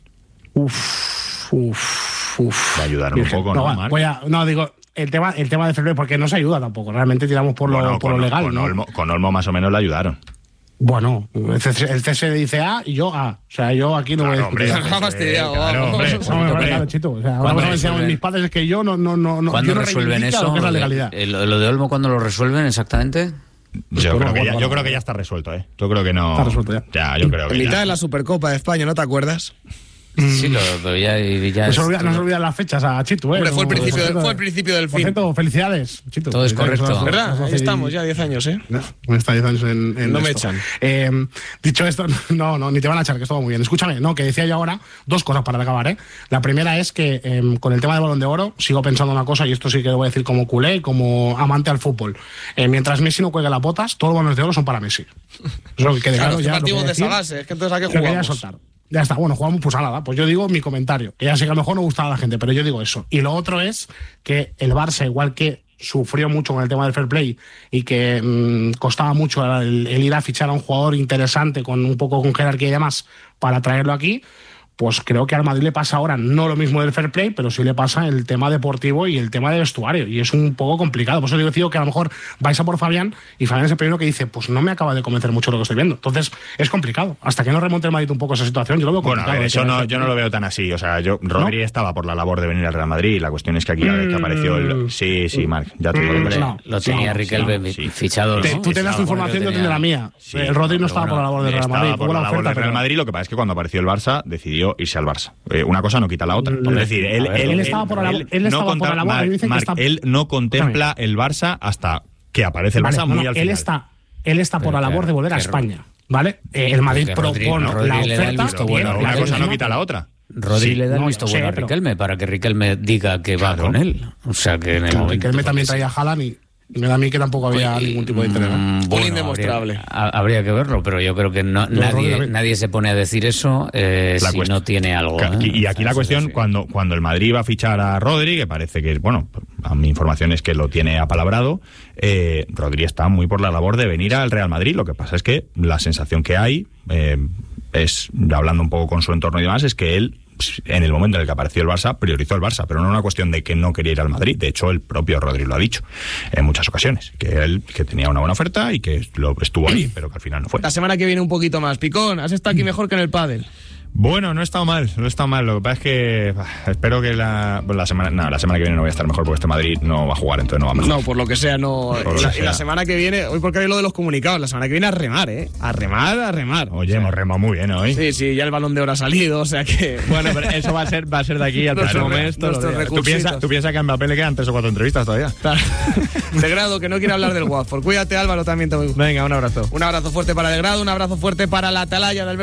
Le ayudaron un poco, ¿no, Marc? El tema del fair play, porque no se ayuda tampoco, realmente tiramos por lo legal, ¿no? Con Olmo más o menos le ayudaron. Bueno, el CSD dice A y yo A. O sea, yo aquí no voy a discutir. Claro, Chito. O sea, ahora me decían mis padres es que yo no ¿Cuándo resuelven eso? Lo que es la legalidad. ¿Lo de Olmo cuándo lo resuelven exactamente? Yo creo que ya está resuelto, ¿eh? Yo creo que no. Está resuelto ya. Yo creo que en mitad de la Supercopa de España, ¿no te acuerdas? Sí, pero ya no se olvidan las fechas a Chitu, ¿eh? Hombre, fue el principio del Por fin. cierto, felicidades, Chitu. Todo es correcto. ¿Verdad? Ahí estamos, ya 10 años, ¿eh? No, está 10 años en No me esto. echan. Dicho esto, no, ni te van a echar, que esto va muy bien. Escúchame, que decía yo ahora dos cosas para acabar, ¿eh? La primera es que con el tema del Balón de Oro sigo pensando una cosa, y esto sí que lo voy a decir como culé y como amante al fútbol. Mientras Messi no cuelgue las botas, todos los balones de oro son para Messi. Eso que quede claro, ya. Partimos de esa base, es que entonces ¿a qué jugamos? Soltar. Ya está, bueno, jugamos pues a nada. Pues yo digo mi comentario, que ya sé que a lo mejor no gustaba a la gente, pero yo digo eso. Y lo otro es que el Barça, igual que sufrió mucho con el tema del fair play y que costaba mucho el ir a fichar a un jugador interesante con un poco con jerarquía y demás para traerlo aquí, pues creo que al Madrid le pasa ahora no lo mismo del fair play, pero sí le pasa el tema deportivo y el tema de vestuario, y es un poco complicado. Por eso digo que a lo mejor vais a por Fabián, y Fabián es el primero que dice, pues no me acaba de convencer mucho lo que estoy viendo. Entonces es complicado. Hasta que no remonte el Madrid un poco esa situación, yo lo veo complicado. Bueno, eso yo no lo veo tan así. O sea, Rodri estaba por la labor de venir al Real Madrid, y la cuestión es que aquí que apareció el... Sí, Marc, ya te digo. Lo tenía Riquelme fichado, ¿no? Tú tendrás tu información, yo tendré la mía. El Rodri no estaba por la labor del Real Madrid. Por la labor del Real Madrid, lo que pasa es que cuando apareció el Barça decidió irse al Barça. Una cosa no quita la otra. Es decir, él estaba por la labor. Él no contempla el Barça hasta que aparece el Barça muy al final. Él está por la labor de volver a España, ¿vale? El Madrid propone la oferta. Una cosa no quita la otra. Rodri le da el visto bueno a Riquelme para que Riquelme diga que va con él. O sea que en el momento Riquelme también traía a Haaland y me da a mí que tampoco había ningún tipo de interés. Bueno, indemostrable. Habría que verlo, pero yo creo que nadie se pone a decir eso si no tiene algo. Y aquí la cuestión, cuando el Madrid va a fichar a Rodri, que parece que, bueno, a mi información es que lo tiene apalabrado, Rodri está muy por la labor de venir al Real Madrid. Lo que pasa es que la sensación que hay, hablando un poco con su entorno y demás, es que él, en el momento en el que apareció el Barça, priorizó el Barça, pero no era una cuestión de que no quería ir al Madrid. De hecho, el propio Rodri lo ha dicho en muchas ocasiones, que tenía una buena oferta y que estuvo ahí, pero que al final no fue. La semana que viene un poquito más. Picón, has estado aquí mejor que en el pádel. Bueno, no he estado mal. Lo que pasa es que espero que la semana que viene no voy a estar mejor, porque este Madrid no va a jugar, entonces no va mejor. No, por lo que sea, no. Y la semana que viene, hoy porque hay lo de los comunicados, la semana que viene a remar, a remar. Oye, hemos remado muy bien hoy. Sí, ya el Balón de Oro ha salido, o sea que... Bueno, pero eso va a ser de aquí a tres momentos. ¿Tú piensas que a Mbappé le quedan 3 o 4 entrevistas todavía? De Grado, que no quiere hablar del Watford. Cuídate, Álvaro, también te voy. Venga, un abrazo. Un abrazo fuerte para De Grado, un abrazo fuerte para la Atalaya del